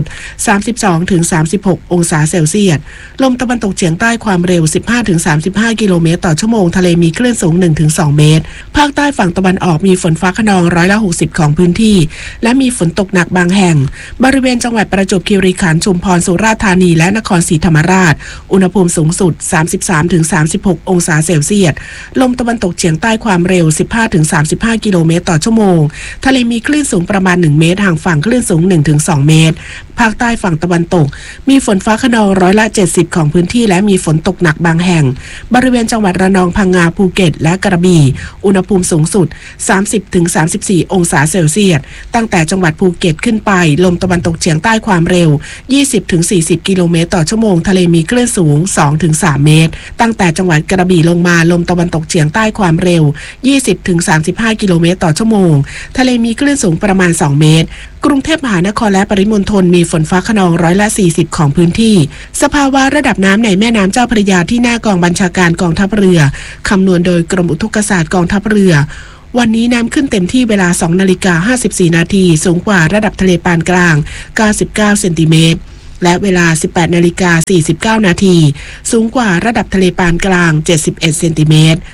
32-36 องศาเซลเซียสลมตะวันตกเฉียงใต้ความเร็ว 15-35 กิโลเมตรต่อชั่วโมงทะเลมีคลื่นสูง 1-2 เมตรภาคใต้ฝั่งตะวันออกมีฝนฟ้าคะนอง60%ของพื้นที่และมีฝนตกหนักบางแห่งบริเวณจังหวัดประจวบคีรีขันธ์ชุมพรสุราษฎร์ธานีและนครศรีธรรมราชอุณหภูมิสูงสุด 33-36 องศาเซลเซียสลมตะวันตกเฉียงใต้ความเร็ว 15-35 กิโลเมตรต่อชั่วโมงทะเลมีคลื่นสูงประมาณ1เมตรห่างฝั่งคลื่นสูง 1-2 เมตรภาคใต้ฝั่งตะวันตกมีฝนฟ้าคะนอง70%ของพื้นที่และมีฝนตกหนักบางแห่งบริเวณจังหวัดระนองพังงาภูเก็ตและกระบี่อุณหภูมิสูงสุด 30-34 องศาเซลเซียสตั้งแต่จังหวัดภูเก็ตขึ้นไปลมตะวันตกเฉียงใต้ความเร็ว 20-40 กิโลเมตรต่อชั่วโมงทะเลมีคลื่นสูง 2-3 เมตรตั้งแต่จังหวัดกระบี่ลงมาลมตะวันตกเฉียงใต้ความเร็ว 20-35 กิโลเมตรต่อชั่วโมงทะเลมีคลื่นสูงประมาณ2เมตรกรุงเทพมหานครและปริมณฑลมีฝนฟ้าคะนอง40%ของพื้นที่สภาวะระดับน้ำในแม่น้ำเจ้าพระยาที่หน้ากองบัญชาการกองทัพเรือคำนวณโดยกรมอุทกศาสตร์กองทัพเรือวันนี้น้ำขึ้นเต็มที่เวลา 2:54 นาทีสูงกว่าระดับทะเลปานกลาง99เซนติเมตรและเวลา 18:49 นาทีสูงกว่าระดับทะเลปานกลาง71เซนติเมตร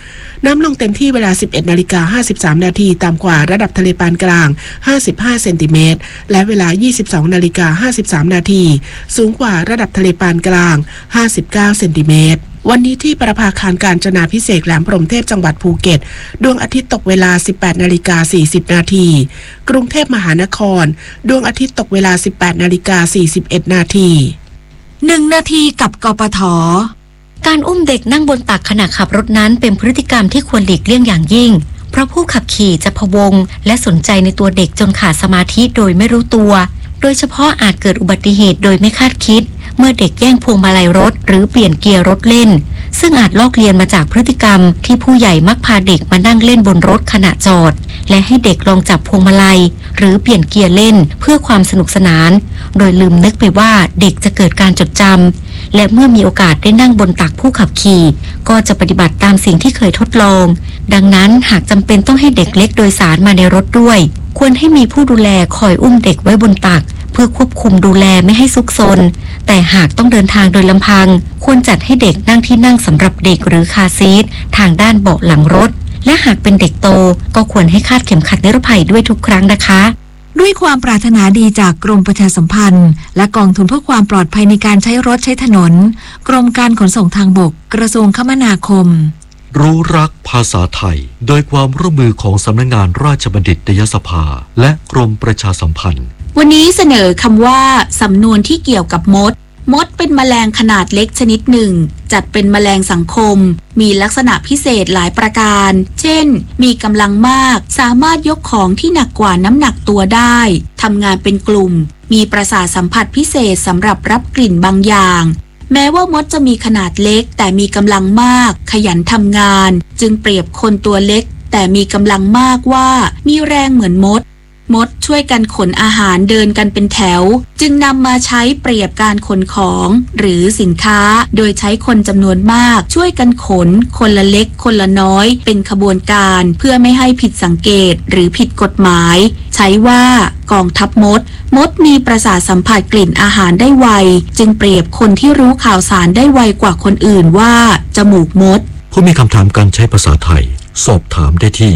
น้ำลงเต็มที่เวลา 11:53 นาทีต่ำกว่าระดับทะเลปานกลาง55เซนติเมตรและเวลา 22:53 นาทีสูงกว่าระดับทะเลปานกลาง59เซนติเมตรวันนี้ที่ประภาคารกาญจนาภิเษกแหลมพรหมเทพจังหวัดภูเก็ตดวงอาทิตย์ตกเวลา 18:40 นาทีกรุงเทพมหานครดวงอาทิตย์ตกเวลา 18:41 นาที 1 นาทีกับกปท. การอุ้มเด็กนั่งบนตักขณะขับรถนั้นเป็นพฤติกรรมที่ควรหลีกเลี่ยงอย่างยิ่งเพราะผู้ขับขี่จะพะวงและสนใจในตัวเด็กจนขาดสมาธิโดยไม่รู้ตัวโดยเฉพาะอาจเกิดอุบัติเหตุโดยไม่คาดคิดเมื่อเด็กแย่งพวงมาลัยรถหรือเปลี่ยนเกียร์รถเล่นซึ่งอาจลอกเลียนมาจากพฤติกรรมที่ผู้ใหญ่มักพาเด็กมานั่งเล่นบนรถขณะจอดและให้เด็กลองจับพวงมาลัยหรือเปลี่ยนเกียร์เล่นเพื่อความสนุกสนานโดยลืมนึกไปว่าเด็กจะเกิดการจดจำและเมื่อมีโอกาสได้นั่งบนตักผู้ขับขี่ก็จะปฏิบัติตามสิ่งที่เคยทดลองดังนั้นหากจำเป็นต้องให้เด็กเล็กโดยสารมาในรถด้วยควรให้มีผู้ดูแลคอยอุ้มเด็กไว้บนตักเพื่อควบคุมดูแลไม่ให้ซุกซนแต่หากต้องเดินทางโดยลำพังควรจัดให้เด็กนั่งที่นั่งสำหรับเด็กหรือคาร์ซีททางด้านเบาะหลังรถและหากเป็นเด็กโตก็ควรให้คาดเข็มขัดนิรภัยด้วยทุกครั้งนะคะด้วยความปรารถนาดีจากกรมประชาสัมพันธ์และกองทุนเพื่อความปลอดภัยในการใช้รถใช้ถนนกรมการขนส่งทางบกกระทรวงคมนาคมรู้รักภาษาไทยโดยความร่วมมือของสำนักงานราชบัณฑิตยสภาและกรมประชาสัมพันธ์วันนี้เสนอคำว่าสำนวนที่เกี่ยวกับมดเป็นแมลงขนาดเล็กชนิดหนึ่งจัดเป็นแมลงสังคมมีลักษณะพิเศษหลายประการเช่นมีกำลังมากสามารถยกของที่หนักกว่าน้ำหนักตัวได้ทำงานเป็นกลุ่มมีประสาทสัมผัสพิเศษสำหรับรับกลิ่นบางอย่างแม้ว่ามดจะมีขนาดเล็กแต่มีกำลังมากขยันทำงานจึงเปรียบคนตัวเล็กแต่มีกำลังมากว่ามีแรงเหมือนมดช่วยกันขนอาหารเดินกันเป็นแถวจึงนำมาใช้เปรียบการขนของหรือสินค้าโดยใช้คนจำนวนมากช่วยกันขนคนละเล็กคนละน้อยเป็นขบวนการเพื่อไม่ให้ผิดสังเกตหรือผิดกฎหมายใช้ว่ากองทัพมดมีประสาทสัมผัสกลิ่นอาหารได้ไวจึงเปรียบคนที่รู้ข่าวสารได้ไวกว่าคนอื่นว่าจมูกมดผู้มีคำถามการใช้ภาษาไทยสอบถามได้ที่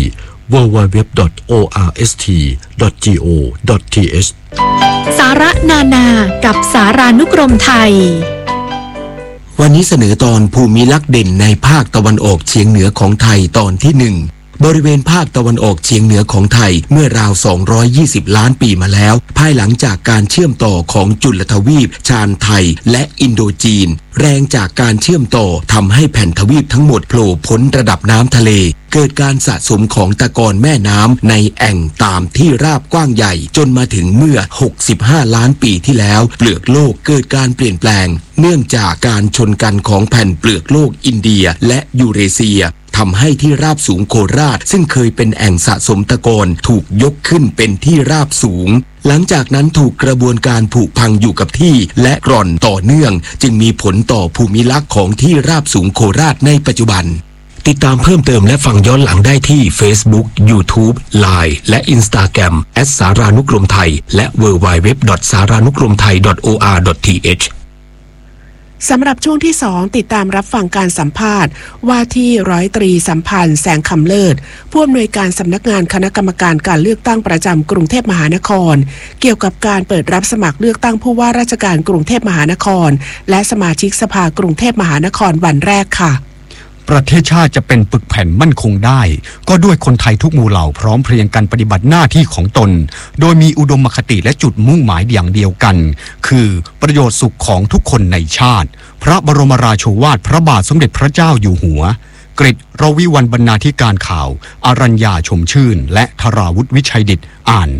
www.orst.go.th สาระนานากับสารานุกรมไทยวันนี้เสนอตอนภูมิลักษณ์เด่นในภาคตะวันออกเฉียงเหนือของไทยตอนที่ 1บริเวณภาคตะวันออกเฉียงเหนือของไทยเมื่อราว220ล้านปีมาแล้วภายหลังจากการเชื่อมต่อของจุลทวีปชานไทยและอินโดจีนแรงจากการเชื่อมต่อทำให้แผ่นทวีปทั้งหมดโผล่พ้นระดับน้ำทะเลเกิดการสะสมของตะกอนแม่น้ำในแอ่งตามที่ราบกว้างใหญ่จนมาถึงเมื่อ65ล้านปีที่แล้วเปลือกโลกเกิดการเปลี่ยนแปลงเนื่องจากการชนกันของแผ่นเปลือกโลกอินเดียและยูเรเซียทำให้ที่ราบสูงโคราชซึ่งเคยเป็นแอ่งสะสมตะกอนถูกยกขึ้นเป็นที่ราบสูงหลังจากนั้นถูกกระบวนการผุพังอยู่กับที่และกร่อนต่อเนื่องจึงมีผลต่อภูมิลักษณ์ของที่ราบสูงโคราชในปัจจุบันติดตามเพิ่มเติมและฟังย้อนหลังได้ที่ Facebook YouTube Line และ Instagram @สารานุกรมไทยและ www.saranukromthai.or.th สำหรับช่วงที่2ติดตามรับฟังการสัมภาษณ์ว่าที่ร้อยตรีสัมพันธ์แสงคำเลิศผู้อำนวยการสำนักงานคณะกรรมการการเลือกตั้งประจำกรุงเทพมหานครเกี่ยวกับการเปิดรับสมัครเลือกตั้งผู้ว่าราชการกรุงเทพมหานครและสมาชิกสภากรุงเทพมหานครวันแรกค่ะประเทศชาติจะเป็นปึกแผ่นมั่นคงได้ก็ด้วยคนไทยทุกหมู่เหล่าพร้อมเพรียงกันปฏิบัติหน้าที่ของตนโดยมีอุดมคติและจุดมุ่งหมายอย่างเดียวกันคือประโยชน์สุขของทุกคนในชาติพระบรมราโชวาทพระบาทสมเด็จพระเจ้าอยู่หัวกฤษ รวิวรรณบรรณาธิการข่าวอรัญญาชมชื่นและธราวุฒิวิชัยดิษฐ์อ่าน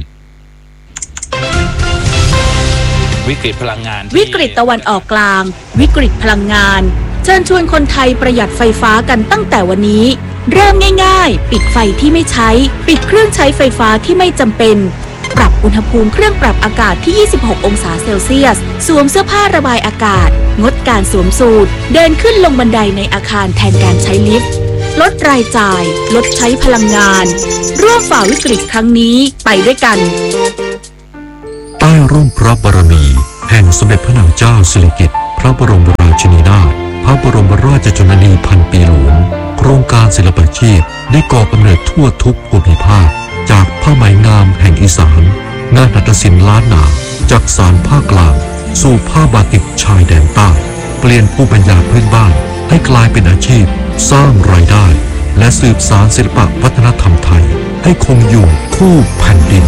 วิกฤตพลังงานวิกฤตตะวันออกกลางวิกฤตพลังงานเชิญชวนคนไทยประหยัดไฟฟ้ากันตั้งแต่วันนี้เริ่มง่ายๆปิดไฟที่ไม่ใช้ปิดเครื่องใช้ไฟฟ้าที่ไม่จำเป็นปรับอุณหภูมิเครื่องปรับอากาศที่26องศาเซลเซียสสวมเสื้อผ้าระบายอากาศงดการสวมสูทเดินขึ้นลงบันไดในอาคารแทนการใช้ลิฟต์ลดรายจ่ายลดใช้พลังงานร่วมฝ่าวิกฤตครั้งนี้ไปด้วยกันใต้ร่มพระบารมีแห่งสมเด็จพระนางเจ้าสิริกิติ์พระบรมราชินีนาถพระบรมราชชนนีพันปีหลวงโครงการานศิลปาชีพได้ก่อกำเนิดทั่วทุกภูมิภาคจากผ้าไหมงามแห่งอีสานงานหัตถศิลป์ล้านนาจากสานภาคกลางสู่ผ้าบาติกชายแดนใต้เปลี่ยนภูมิปัญญาพื้นบ้านให้กลายเป็นอาชีพสร้างรายได้และสืบสานศิลปวัฒนธรรมไทยให้คงอยู่คู่แผ่นดิน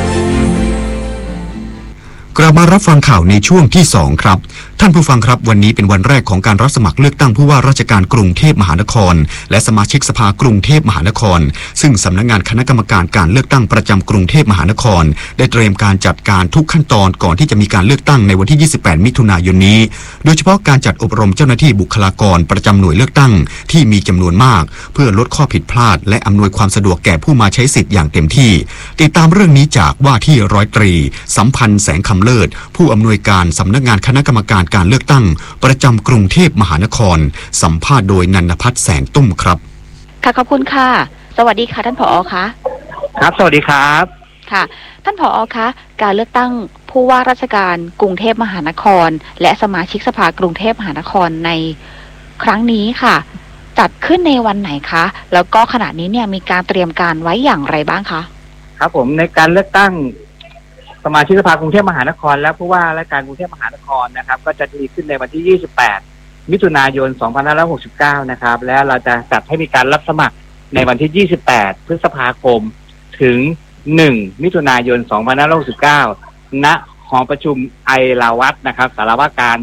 กลับมารับฟังข่าวในช่วงที่2ครับท่านผู้ฟังครับวันนี้เป็นวันแรกของการรับสมัครเลือกตั้งผู้ว่าราชการกรุงเทพมหานครและสมาชิกสภากรุงเทพมหานครซึ่งสำนักงานคณะกรรมการการเลือกตั้งประจำกรุงเทพมหานครได้เตรียมการจัดการทุกขั้นตอนก่อนที่จะมีการเลือกตั้งในวันที่28มิถุนายนนี้โดยเฉพาะการจัดอบรมเจ้าหน้าที่บุคลากรประจำหน่วยเลือกตั้งที่มีจำนวนมากเพื่อลดข้อผิดพลาดและอำนวยความสะดวกแก่ผู้มาใช้สิทธิ์อย่างเต็มที่ติดตามเรื่องนี้จากว่าที่ร้อยตรีสัมพันธ์แสงคำเลิศผู้อำนวยการสำนักงานคณะกรรมการการเลือกตั้งประจำกรุงเทพมหานครสัมภาษณ์โดยนันทพัฒน์แสงตุ้มครับค่ะขอบคุณค่ะสวัสดีค่ะท่านผอ.คะครับสวัสดีครับค่ะท่านผอ.คะการเลือกตั้งผู้ว่าราชการกรุงเทพมหานครและสมาชิกสภากรุงเทพมหานครในครั้งนี้ค่ะจัดขึ้นในวันไหนคะแล้วก็ขณะนี้เนี่ยมีการเตรียมการไว้อย่างไรบ้างคะครับผมในการเลือกตั้งสมาชิกสภากรุงเทพมหานครและผู้ว่าราชการกรุงเทพมหานครนะครับก็จะมีขึ้นในวันที่28มิถุนายน2569นะครับและเราจะจัดให้มีการรับสมัครในวันที่28พฤษภาคมถึง1มิถุนายน2569ณหอประชุมไอราวัตนะครับสารวาการ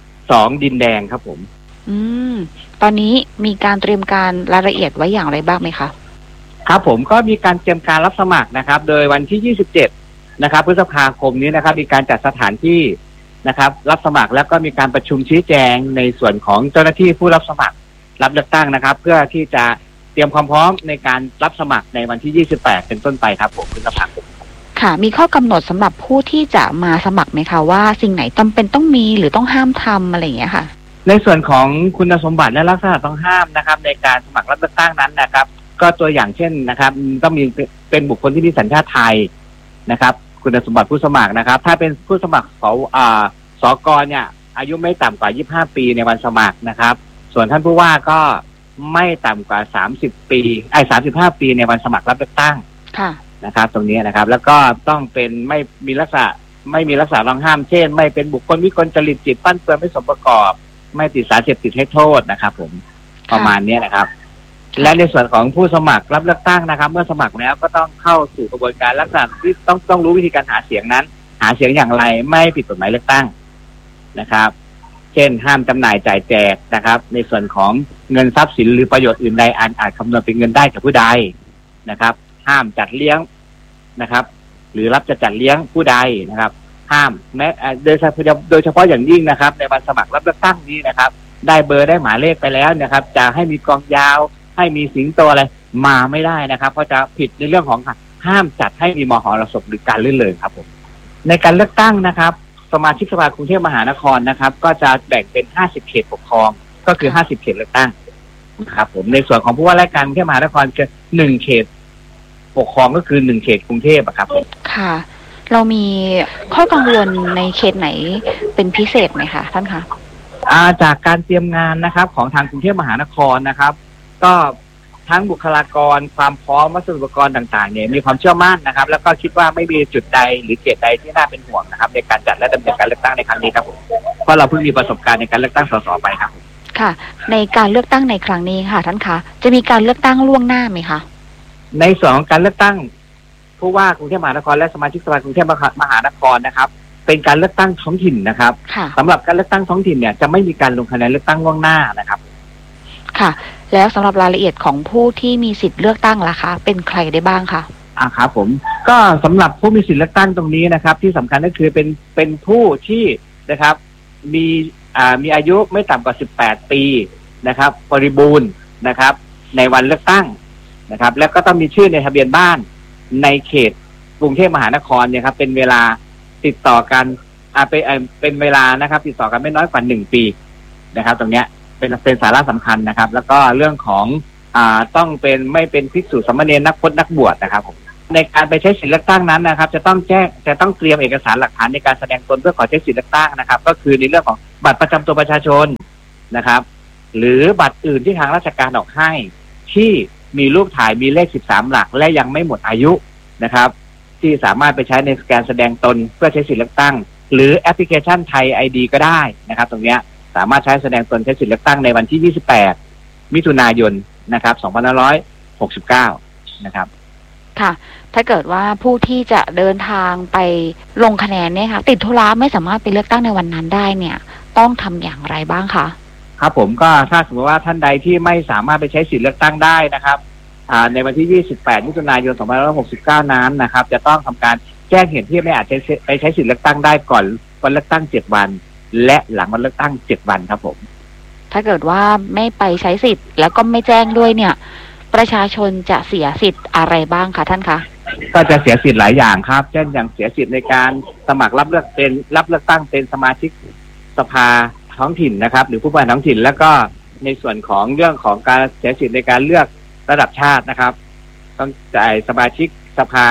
2ดินแดงครับผมตอนนี้มีการเตรียมการรายละเอียดไว้อย่างไรบ้างไหมคะครับผมก็มีการเตรียมการรับสมัครนะครับโดยวันที่27นะครับพฤษภาคมนี้นะครับมีการจัดสถานที่นะครับรับสมัครแล้วก็มีการประชุมชี้แจงในส่วนของเจ้าหน้าที่ผู้รับสมัครรับเลือกตั้งนะครับเพื่อที่จะเตรียมความพร้อมในการรับสมัครในวันที่28เป็นต้นไปครับผมพฤษภาคมค่ะมีข้อกำหนดสำหรับผู้ที่จะมาสมัครไหมคะว่าสิ่งไหนจำเป็นต้องมีหรือต้องห้ามทำอะไรอย่างเงี้ยค่ะในส่วนของคุณสมบัติและลักษณะต้องห้ามนะครับในการสมัครรับเลือกตั้งนั้นนะครับก็ตัวอย่างเช่นนะครับต้องมีเป็นบุคคลที่มีสัญชาติไทยนะครับคุณสมบัติผู้สมัครนะครับถ้าเป็นผู้สมัครสก.เนี่ยอายุไม่ต่ำกว่า25ปีในวันสมัครนะครับส่วนท่านผู้ว่าก็ไม่ต่ำกว่า30ปี35ปีในวันสมัครรับเลือกตั้งนะครับตรงนี้นะครับแล้วก็ต้องเป็นไม่มีลักษณะต้องห้ามเช่นไม่เป็นบุคคลวิกลจริตจิตปั้นเปื้อนไม่สมประกอบไม่ติดสารเสพติดให้โทษนะครับผมประมาณนี้นะครับและในส่วนของผู้สมัครรับเลือกตั้งนะครับเมื่อสมัครแล้วก็ต้องเข้าสู่กระบวนการลักษณะที่ต้องรู้วิธีการหาเสียงนั้นหาเสียงอย่างไรไม่ผิดกฎหมายเลือกตั้งนะครับเช่นห้ามจำหน่ายจ่ายแจกนะครับในส่วนของเงินทรัพย์สินหรือประโยชน์อื่นใดอาจคำนวณเป็นเงินได้กับผู้ใดนะครับห้ามจัดเลี้ยงนะครับหรือรับจะจัดเลี้ยงผู้ใดนะครับห้ามแม้โดยเฉพาะอย่างยิ่งนะครับในวันสมัครรับเลือกตั้งนี้นะครับได้เบอร์ได้หมายเลขไปแล้วนะครับจะให้มีกองยาวให้มีสิงโตอะไรมาไม่ได้นะครับเพราะจะผิดในเรื่องของห้ามจัดให้มีมหรสพหรือการลื่นเริงครับผมในการเลือกตั้งนะครับสมาชิกสภากรุงเทพมหานครนะครับก็จะแบ่งเป็น50เขตปกครองก็คือ50เขตเลือกตั้งนะครับผมในส่วนของผู้ว่าราชการกรุงเทพมหานครคือ1เขตปกครองก็คือ1เขตกรุงเทพครับค่ะเรามีข้อกังวลในเขตไหนเป็นพิเศษไหมคะท่านคะจากการเตรียมงานนะครับของทางกรุงเทพมหานครนะครับก็ทั้งบุคลากรความพร้อมวัสดุอุปกรณ์ต่างๆเนี่ยมีความเชื่อมั่นนะครับแล้วก็คิดว่าไม่มีจุดใดหรือเขตใดที่น่าเป็นห่วงนะครับในการจัดและดำเนินการเลือกตั้งในครั้งนี้ครับผมเพราะเราเพิ่งมีประสบการณ์ในการเลือกตั้งส.ส.ไปครับค่ะในการเลือกตั้งในครั้งนี้ค่ะท่านคะจะมีการเลือกตั้งล่วงหน้าไหมคะในส่วนของการเลือกตั้งผู้ว่ากรุงเทพมหานครและสมาชิกสภากรุงเทพมหานครนะครับเป็นการเลือกตั้งท้องถิ่นนะครับสำหรับการเลือกตั้งท้องถิ่นเนี่ยจะไม่มีการลงคะแนนเลือกตั้งล่วงหน้านะครับค่ะแล้วสำหรับรายละเอียดของผู้ที่มีสิทธิ์เลือกตั้งล่ะคะเป็นใครได้บ้างคะครับผมก็สำหรับผู้มีสิทธิ์เลือกตั้งตรงนี้นะครับที่สำคัญก็คือเป็นผู้ที่นะครับมีอายุไม่ต่ำกว่า18ปีนะครับบริบูรณ์นะครับในวันเลือกตั้งนะครับแล้วก็ต้องมีชื่อในทะเบียนบ้านในเขตกรุงเทพมหานครเนี่ยครับเป็นเวลาติดต่อกันเป็นเวลานะครับติดต่อกันไม่น้อยกว่า1ปีนะครับตรงเนี้ยเป็นสาระสำคัญนะครับแล้วก็เรื่องของต้องไม่เป็นภิกษุสามเณรนักพจน์นักบวชนะครับผมในการไปใช้สิทธิเลือกตั้งนั้นนะครับจะต้องเตรียมเอกสารหลักฐานในการแสดงตนเพื่อขอใช้สิทธิเลือกตั้งนะครับก็คือในเรื่องของบัตรประจำตัวประชาชนนะครับหรือบัตรอื่นที่ทางราชการออกให้ที่มีรูปถ่ายมีเลข13หลักและยังไม่หมดอายุนะครับที่สามารถไปใช้ในการแสดงตนเพื่อใช้สิทธิเลือกตั้งหรือแอปพลิเคชันไทย ID ก็ได้นะครับตรงนี้สามารถใช้แสดงตนใช้สิทธิเลือกตั้งในวันที่28มิถุนายนนะครับ2569นะครับค่ะถ้าเกิดว่าผู้ที่จะเดินทางไปลงคะแนนเนี่ยค่ะติดธุระไม่สามารถไปเลือกตั้งในวันนั้นได้เนี่ยต้องทำอย่างไรบ้างคะครับผมก็ถ้าสมมติว่าท่านใดที่ไม่สามารถไปใช้สิทธิเลือกตั้งได้นะครับในวันที่28มิถุนายน2569นั้นนะครับจะต้องทำการแจ้งเหตุที่ไม่อาจไปใช้สิทธิเลือกตั้งได้ก่อนวันเลือกตั้ง7วันและหลังวันเลือกตั้ง7วันครับผมถ้าเกิดว่าไม่ไปใช้สิทธิ์แล้วก็ไม่แจ้งด้วยเนี่ยประชาชนจะเสียสิทธิ์อะไรบ้างคะท่านคะก็จะเสียสิทธิ์หลายอย่างครับเช่นอย่างเสียสิทธิ์ในการสมัครรับเลือกตั้งเป็นสมาชิกสภาท้องถิ่นนะครับหรือผู้บริหารท้องถิ่นแล้วก็ในส่วนของเรื่องของการเสียสิทธิ์ในการเลือกระดับชาตินะครับต้องจ่ายสมาชิกสภา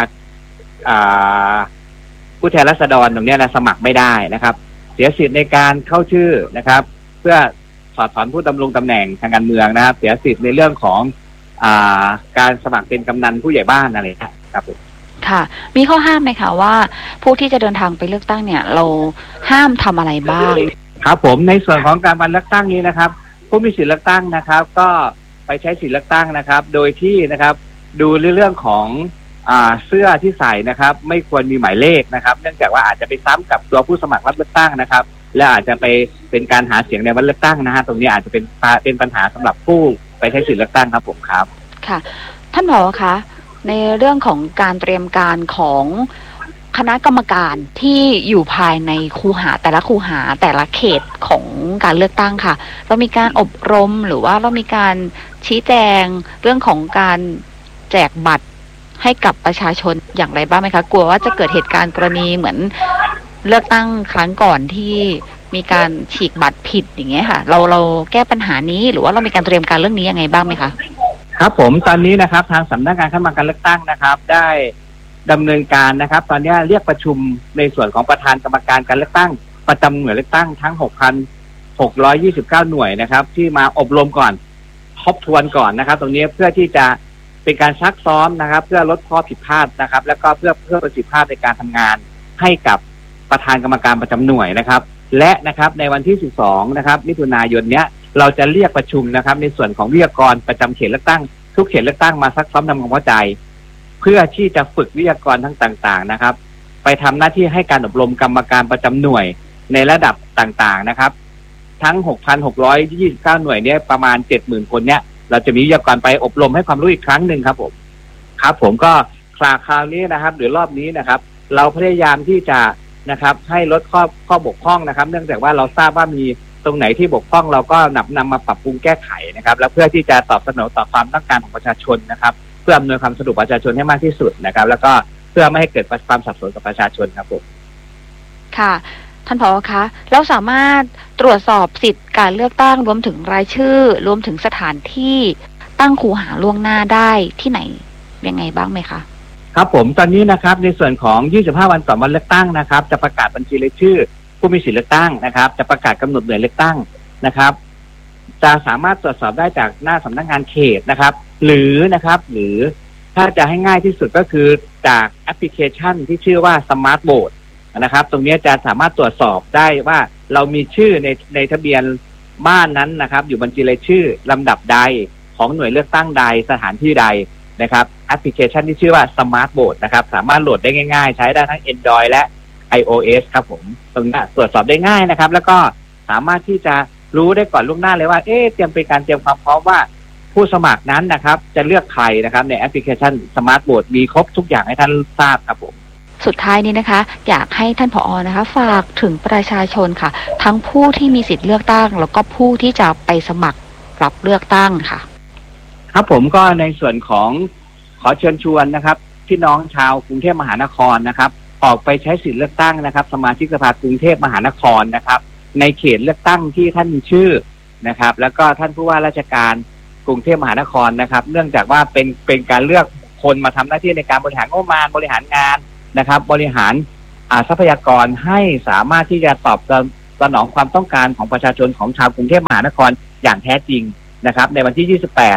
ผู้แทนราษฎรตรงนี้นะสมัครไม่ได้นะครับเสียสิทธิ์ในการเข้าชื่อนะครับเพื่อถอดถอนผู้ดำรงตำแหน่งทางการเมืองนะครับเสียสิทธิ์ในเรื่องของการสมัครเป็นกำนันผู้ใหญ่บ้านอะไรครับผมค่ะมีข้อห้ามไหมคะว่าผู้ที่จะเดินทางไปเลือกตั้งเนี่ยเราห้ามทำอะไรบ้างครับผมในส่วนของการวันเลือกตั้งนี้นะครับผู้มีสิทธิเลือกตั้งนะครับก็ไปใช้สิทธิเลือกตั้งนะครับโดยที่นะครับดูเรื่องของเสื้อที่ใส่นะครับไม่ควรมีหมายเลขนะครับเนื่องจากว่าอาจจะไปซ้ำกับตัวผู้สมัครรับเลือกตั้งนะครับและอาจจะไปเป็นการหาเสียงในวันเลือกตั้งนะฮะตรงนี้อาจจะเป็นปัญหาสำหรับผู้ไปใช้สิทธิเลือกตั้งครับผมครับค่ะท่านผอ.คะในเรื่องของการเตรียมการของคณะกรรมการที่อยู่ภายในคูหาแต่ละคูหาแต่ละเขตของการเลือกตั้งค่ะเรามีการอบรมหรือว่าเรามีการชี้แจงเรื่องของการแจกบัตรให้กับประชาชนอย่างไรบ้างไหมคะกลัวว่าจะเกิดเหตุการณ์กรณีเหมือนเลือกตั้งครั้งก่อนที่มีการฉีกบัตรผิดอย่างเงี้ยค่ะเราแก้ปัญหานี้หรือว่าเรามีการเตรียมการเรื่องนี้ยังไงบ้างไหมคะครับผมตอนนี้นะครับทางสำนักงานคณะกรรมการเลือกตั้งนะครับได้ดำเนินการนะครับตอนนี้เรียกประชุมในส่วนของประธานกรรมการการเลือกตั้งประจำหน่วยเลือกตั้งทั้ง 6,629 หน่วยนะครับที่มาอบรมก่อนทบทวนก่อนนะครับตรงนี้เพื่อที่จะเป็นการซักซ้อมนะครับเพื่อลดข้อผิดพลาดนะครับแล้วก็เพื่อประสิทธิภาพในการทำงานให้กับประธานกรรมการประจำหน่วยนะครับและนะครับในวันที่12นะครับมิถุนายนเนี้ยเราจะเรียกประชุมนะครับในส่วนของวิทยากรประจำเขตเลือกตั้งทุกเขตเลือกตั้งมาซักซ้อมทำความเข้าใจเพื่อที่จะฝึกวิทยากรทั้งต่างๆนะครับไปทำหน้าที่ให้การอบรมกรรมการประจำหน่วยในระดับต่างๆนะครับทั้ง 6,629 หน่วยเนี่ยประมาณ 70,000 คนเนี่ยเราจะมีวิทยากรไปอบรมให้ความรู้อีกครั้งหนึ่งครับผมครับผมก็คราวนี้นะครับหรือรอบนี้นะครับเราพยายามที่จะนะครับให้ลดข้อบกพร่องนะครับเนื่องจากว่าเราทราบว่ามีตรงไหนที่บกพร่องเราก็นำมาปรับปรุงแก้ไขนะครับแล้วเพื่อที่จะตอบสนองต่อความต้องการของประชาชนนะครับเพื่ออำนวยความสะดวกประชาชนให้มากที่สุดนะครับแล้วก็เพื่อไม่ให้เกิดความสับสนกับประชาชนครับผมค่ะท่านผอ.คะเราสามารถตรวจสอบสิทธิ์การเลือกตั้งรวมถึงรายชื่อรวมถึงสถานที่ตั้งคูหาล่วงหน้าได้ที่ไหนยังไงบ้างไหมคะครับผมตอนนี้นะครับในส่วนของ25วันก่อนวันเลือกตั้งนะครับจะประกาศบัญชีรายชื่อผู้มีสิทธิเลือกตั้งนะครับจะประกาศกำหนดหน่วยเลือกตั้งนะครับจะสามารถตรวจสอบได้จากหน้าสำนักงานเขตนะครับหรือถ้าจะให้ง่ายที่สุดก็คือจากแอปพลิเคชันที่ชื่อว่า Smart Vote นะครับตรงนี้จะสามารถตรวจสอบได้ว่าเรามีชื่อในทะเบียนบ้านนั้นนะครับอยู่บัญชีรายชื่อลำดับใดของหน่วยเลือกตั้งใดสถานที่ใดนะครับแอปพลิเคชันที่ชื่อว่า Smart Vote นะครับสามารถโหลดได้ง่ายๆใช้ได้ทั้ง Android และ iOS ครับผมตรงนี้ตรวจสอบได้ง่ายนะครับแล้วก็สามารถที่จะรู้ได้ก่อนล่วงหน้าเลยว่าเตรียมความพร้อมว่าผู้สมัครนั้นนะครับจะเลือกใครนะครับในแอปพลิเคชัน Smart Vote มีครบทุกอย่างให้ท่านทราบครับผมสุดท้ายนี้นะคะอยากให้ท่านผอ.นะคะฝากถึงประชาชนค่ะทั้งผู้ที่มีสิทธิ์เลือกตั้งแล้วก็ผู้ที่จะไปสมัครรับเลือกตั้งค่ะครับผมก็ในส่วนของขอเชิญชวนนะครับพี่น้องชาวกรุงเทพมหานครนะครับออกไปใช้สิทธิ์เลือกตั้งนะครับสมาชิกสภากรุงเทพมหานครนะครับในเขตเลือกตั้งที่ท่านมีชื่อนะครับแล้วก็ท่านผู้ว่าราชการกรุงเทพมหานครนะครับเนื่องจากว่าเป็นการเลือกคนมาทำหน้าที่ในการบริหารงบประมาณบริหารงานนะครับบริหารทรัพยากรให้สามารถที่จะตอบสนองความต้องการของประชาชนของชาวกรุงเทพมหานครอย่างแท้จริงนะครับในวันที่28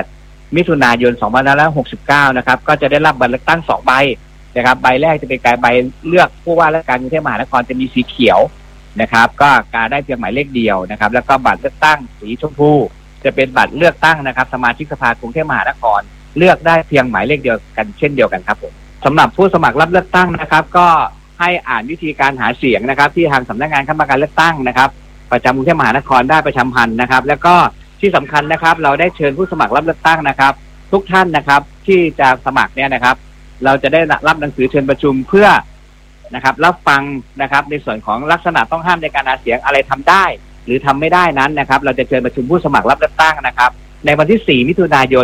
มิถุนายน 2569 นะครับก็จะได้รับบัตรเลือกตั้ง2 ใบนะครับใบแรกจะเป็นการใบเลือกผู้ว่าราชการกรุงเทพมหานครจะมีสีเขียวนะครับก็การได้เพียงหมายเลขเดียวนะครับแล้วก็บัตรเลือกตั้งสีชมพูจะเป็นบัตรเลือกตั้งนะครับสมาชิกสภากรุงเทพมหานครเลือกได้เพียงหมายเลขเดียวกันเช่นเดียวกันครับผมสำหรับผู้สมัครรับเลือกตั้งนะครับก็ให้อ่านวิธีการหาเสียงนะครับที่ทางสำนักงานคณะกรรมการเลือกตั้งนะครับประจำกรุงเทพมหานครได้ประชาสัมพันธ์นะครับแล้วก็ที่สำคัญนะครับเราได้เชิญผู้สมัครรับเลือกตั้งนะครับทุกท่านนะครับที่จะสมัครเนี่ยนะครับเราจะได้รับหนังสือเชิญประชุมเพื่อนะครับรับฟังนะครับในส่วนของลักษณะต้องห้ามในการหาเสียงอะไรทำได้หรือทำไม่ได้นั้นนะครับเราจะเชิญประชุมผู้สมัครรับเลือกตั้งนะครับในวันที่ 4 มิถุนายน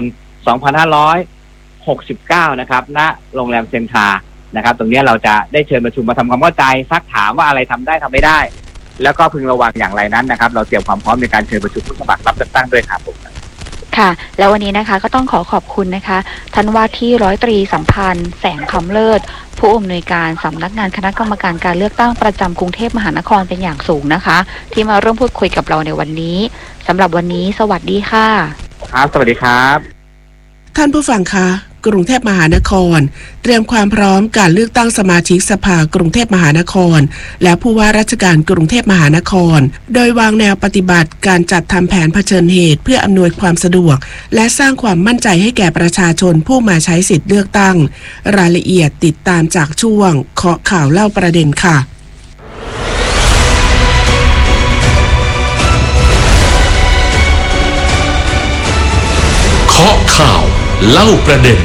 2569 นะครับณโรงแรมเซ็นทรานะครับตรงนี้เราจะได้เชิญประชุมมาทำความเข้าใจซักถามว่าอะไรทำได้ทำไม่ได้แล้วก็พึงระวังอย่างไรนั้นนะครับเราเตรียมความพร้อมในการเชิญประชุมผู้สมัครรับเลือกตั้งด้วยครับผมค่ะแล้ววันนี้นะคะก็ต้องขอบคุณนะคะท่านว่าที่ร้อยตรีสัมพันธ์แสงคำเลิศผู้อำนวยการสำนักงานคณะกรรมการการเลือกตั้งประจำกรุงเทพมหานครเป็นอย่างสูงนะคะที่มาร่วมพูดคุยกับเราในวันนี้สำหรับวันนี้สวัสดีค่ะครับสวัสดีครับท่านผู้ฟังคะกรุงเทพมหานครเตรียมความพร้อมการเลือกตั้งสมาชิกสภากรุงเทพมหานครและผู้ว่าราชการกรุงเทพมหานครโดยวางแนวปฏิบัติการจัดทำแผนเผชิญเหตุเพื่ออำนวยความสะดวกและสร้างความมั่นใจให้แก่ประชาชนผู้มาใช้สิทธิ์เลือกตั้งรายละเอียดติดตามจากช่วงเคาะข่าวเล่าประเด็นค่ะเคาะข่าวเล่าประเด็น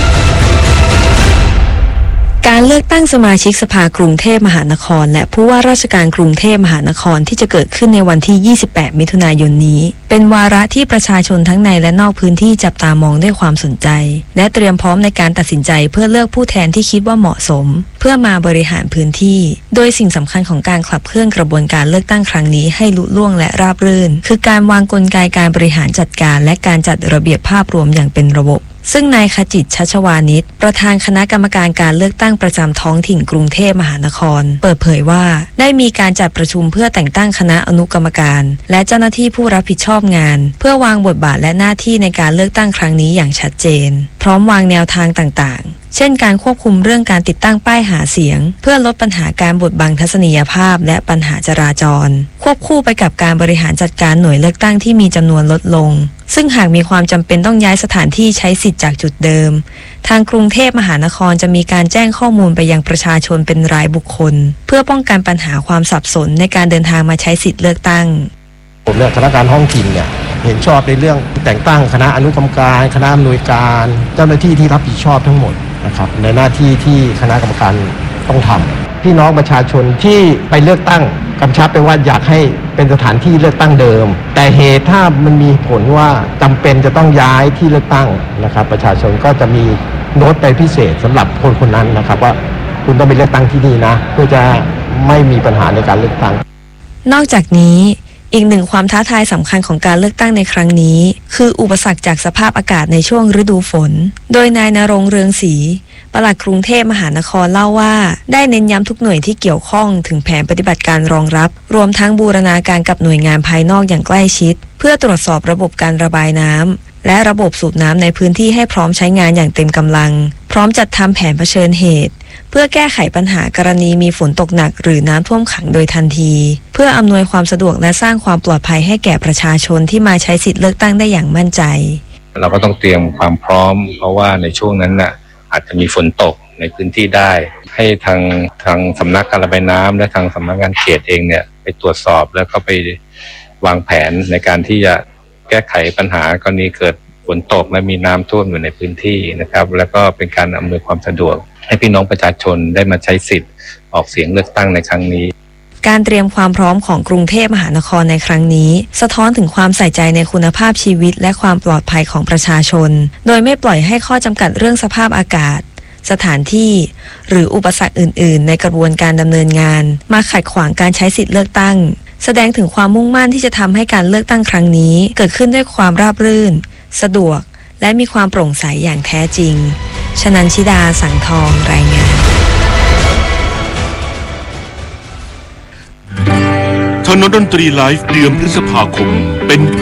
การเลือกตั้งสมาชิกสภากรุงเทพมหานครและผู้ว่าราชการกรุงเทพมหานครที่จะเกิดขึ้นในวันที่ 28 มิถุนายนนี้เป็นวาระที่ประชาชนทั้งในและนอกพื้นที่จับตามองด้วยความสนใจและเตรียมพร้อมในการตัดสินใจเพื่อเลือกผู้แทนที่คิดว่าเหมาะสมเพื่อมาบริหารพื้นที่โดยสิ่งสำคัญของการขับเคลื่อนกระบวนการเลือกตั้งครั้งนี้ให้ลุล่วงและราบรื่นคือการวางกลไกการบริหารจัดการและการจัดระเบียบภาพรวมอย่างเป็นระบบซึ่งนายขจิต ชัชวานิชประธานคณะกรรมการการเลือกตั้งประจำท้องถิ่นกรุงเทพมหานครเปิดเผยว่าได้มีการจัดประชุมเพื่อแต่งตั้งคณะอนุกรรมการและเจ้าหน้าที่ผู้รับผิดชอบงานเพื่อวางบทบาทและหน้าที่ในการเลือกตั้งครั้งนี้อย่างชัดเจนพร้อมวางแนวทางต่างๆเช่นการควบคุมเรื่องการติดตั้งป้ายหาเสียงเพื่อลดปัญหาการบดบังทัศนียภาพและปัญหาจราจรควบคู่ไปกับการบริหารจัดการหน่วยเลือกตั้งที่มีจำนวนลดลงซึ่งหากมีความจำเป็นต้องย้ายสถานที่ใช้สิทธิ์จากจุดเดิมทางกรุงเทพมหานครจะมีการแจ้งข้อมูลไปยังประชาชนเป็นรายบุคคลเพื่อป้องกันปัญหาความสับสนในการเดินทางมาใช้สิทธิ์เลือกตั้งผมเนี่ยคณะการท้องถิ่นเนี่ยเห็นชอบในเรื่องแต่งตั้งคณะอนุกรรมการคณะอำนวยการเจ้าหน้าที่ที่รับผิดชอบทั้งหมดนะครับในหน้าที่ที่คณะกรรมการต้องทำพี่น้องประชาชนที่ไปเลือกตั้งกำชับไปว่าอยากให้เป็นสถานที่เลือกตั้งเดิมแต่เหตุถ้ามันมีผลว่าจำเป็นจะต้องย้ายที่เลือกตั้งนะครับประชาชนก็จะมีโน้ตไปพิเศษสำหรับคนคนนั้นนะครับว่าคุณต้องไปเลือกตั้งที่นี่นะเพื่อจะไม่มีปัญหาในการเลือกตั้งนอกจากนี้อีกหนึ่งความท้าทายสำคัญของการเลือกตั้งในครั้งนี้คืออุปสรรคจากสภาพอากาศในช่วงฤดูฝนโดยนายณรงค์เรืองศรีปลัดกรุงเทพมหานครเล่าว่าได้เน้นย้ำทุกหน่วยที่เกี่ยวข้องถึงแผนปฏิบัติการรองรับรวมทั้งบูรณาการกับหน่วยงานภายนอกอย่างใกล้ชิดเพื่อตรวจสอบระบบการระบายน้ำและระบบสูบน้ำในพื้นที่ให้พร้อมใช้งานอย่างเต็มกำลังพร้อมจัดทำแผนเผชิญเหตุเพื่อแก้ไขปัญหากรณีมีฝนตกหนักหรือน้ำท่วมขังโดยทันทีเพื่ออำนวยความสะดวกและสร้างความปลอดภัยให้แก่ประชาชนที่มาใช้สิทธิ์เลือกตั้งได้อย่างมั่นใจเราก็ต้องเตรียมความพร้อมเพราะว่าในช่วงนั้นน่ะอาจจะมีฝนตกในพื้นที่ได้ให้ทางสำนักการระบายน้ำและทางสำนักงานเขตเองเนี่ยไปตรวจสอบแล้วก็ไปวางแผนในการที่จะแก้ไขปัญหากรณีเกิดฝนตกและมีน้ำท่วมอยู่ในพื้นที่นะครับแล้วก็เป็นการอำนวยความสะดวกให้พี่น้องประชาชนได้มาใช้สิทธิ์ออกเสียงเลือกตั้งในครั้งนี้การเตรียมความพร้อมของกรุงเทพมหานครในครั้งนี้สะท้อนถึงความใส่ใจในคุณภาพชีวิตและความปลอดภัยของประชาชนโดยไม่ปล่อยให้ข้อจำกัดเรื่องสภาพอากาศสถานที่หรืออุปสรรคอื่นๆในกระบวนการดำเนินงานมาขัดขวางการใช้สิทธิ์เลือกตั้งแสดงถึงความมุ่งมั่นที่จะทำให้การเลือกตั้งครั้งนี้เกิดขึ้นด้วยความราบรื่นสะดวกและมีความโปร่งใสอย่างแท้จริงชนันชิดาสังทองรายงานถนนดนตรีไลฟ์เดือนพฤษภาคมเป็น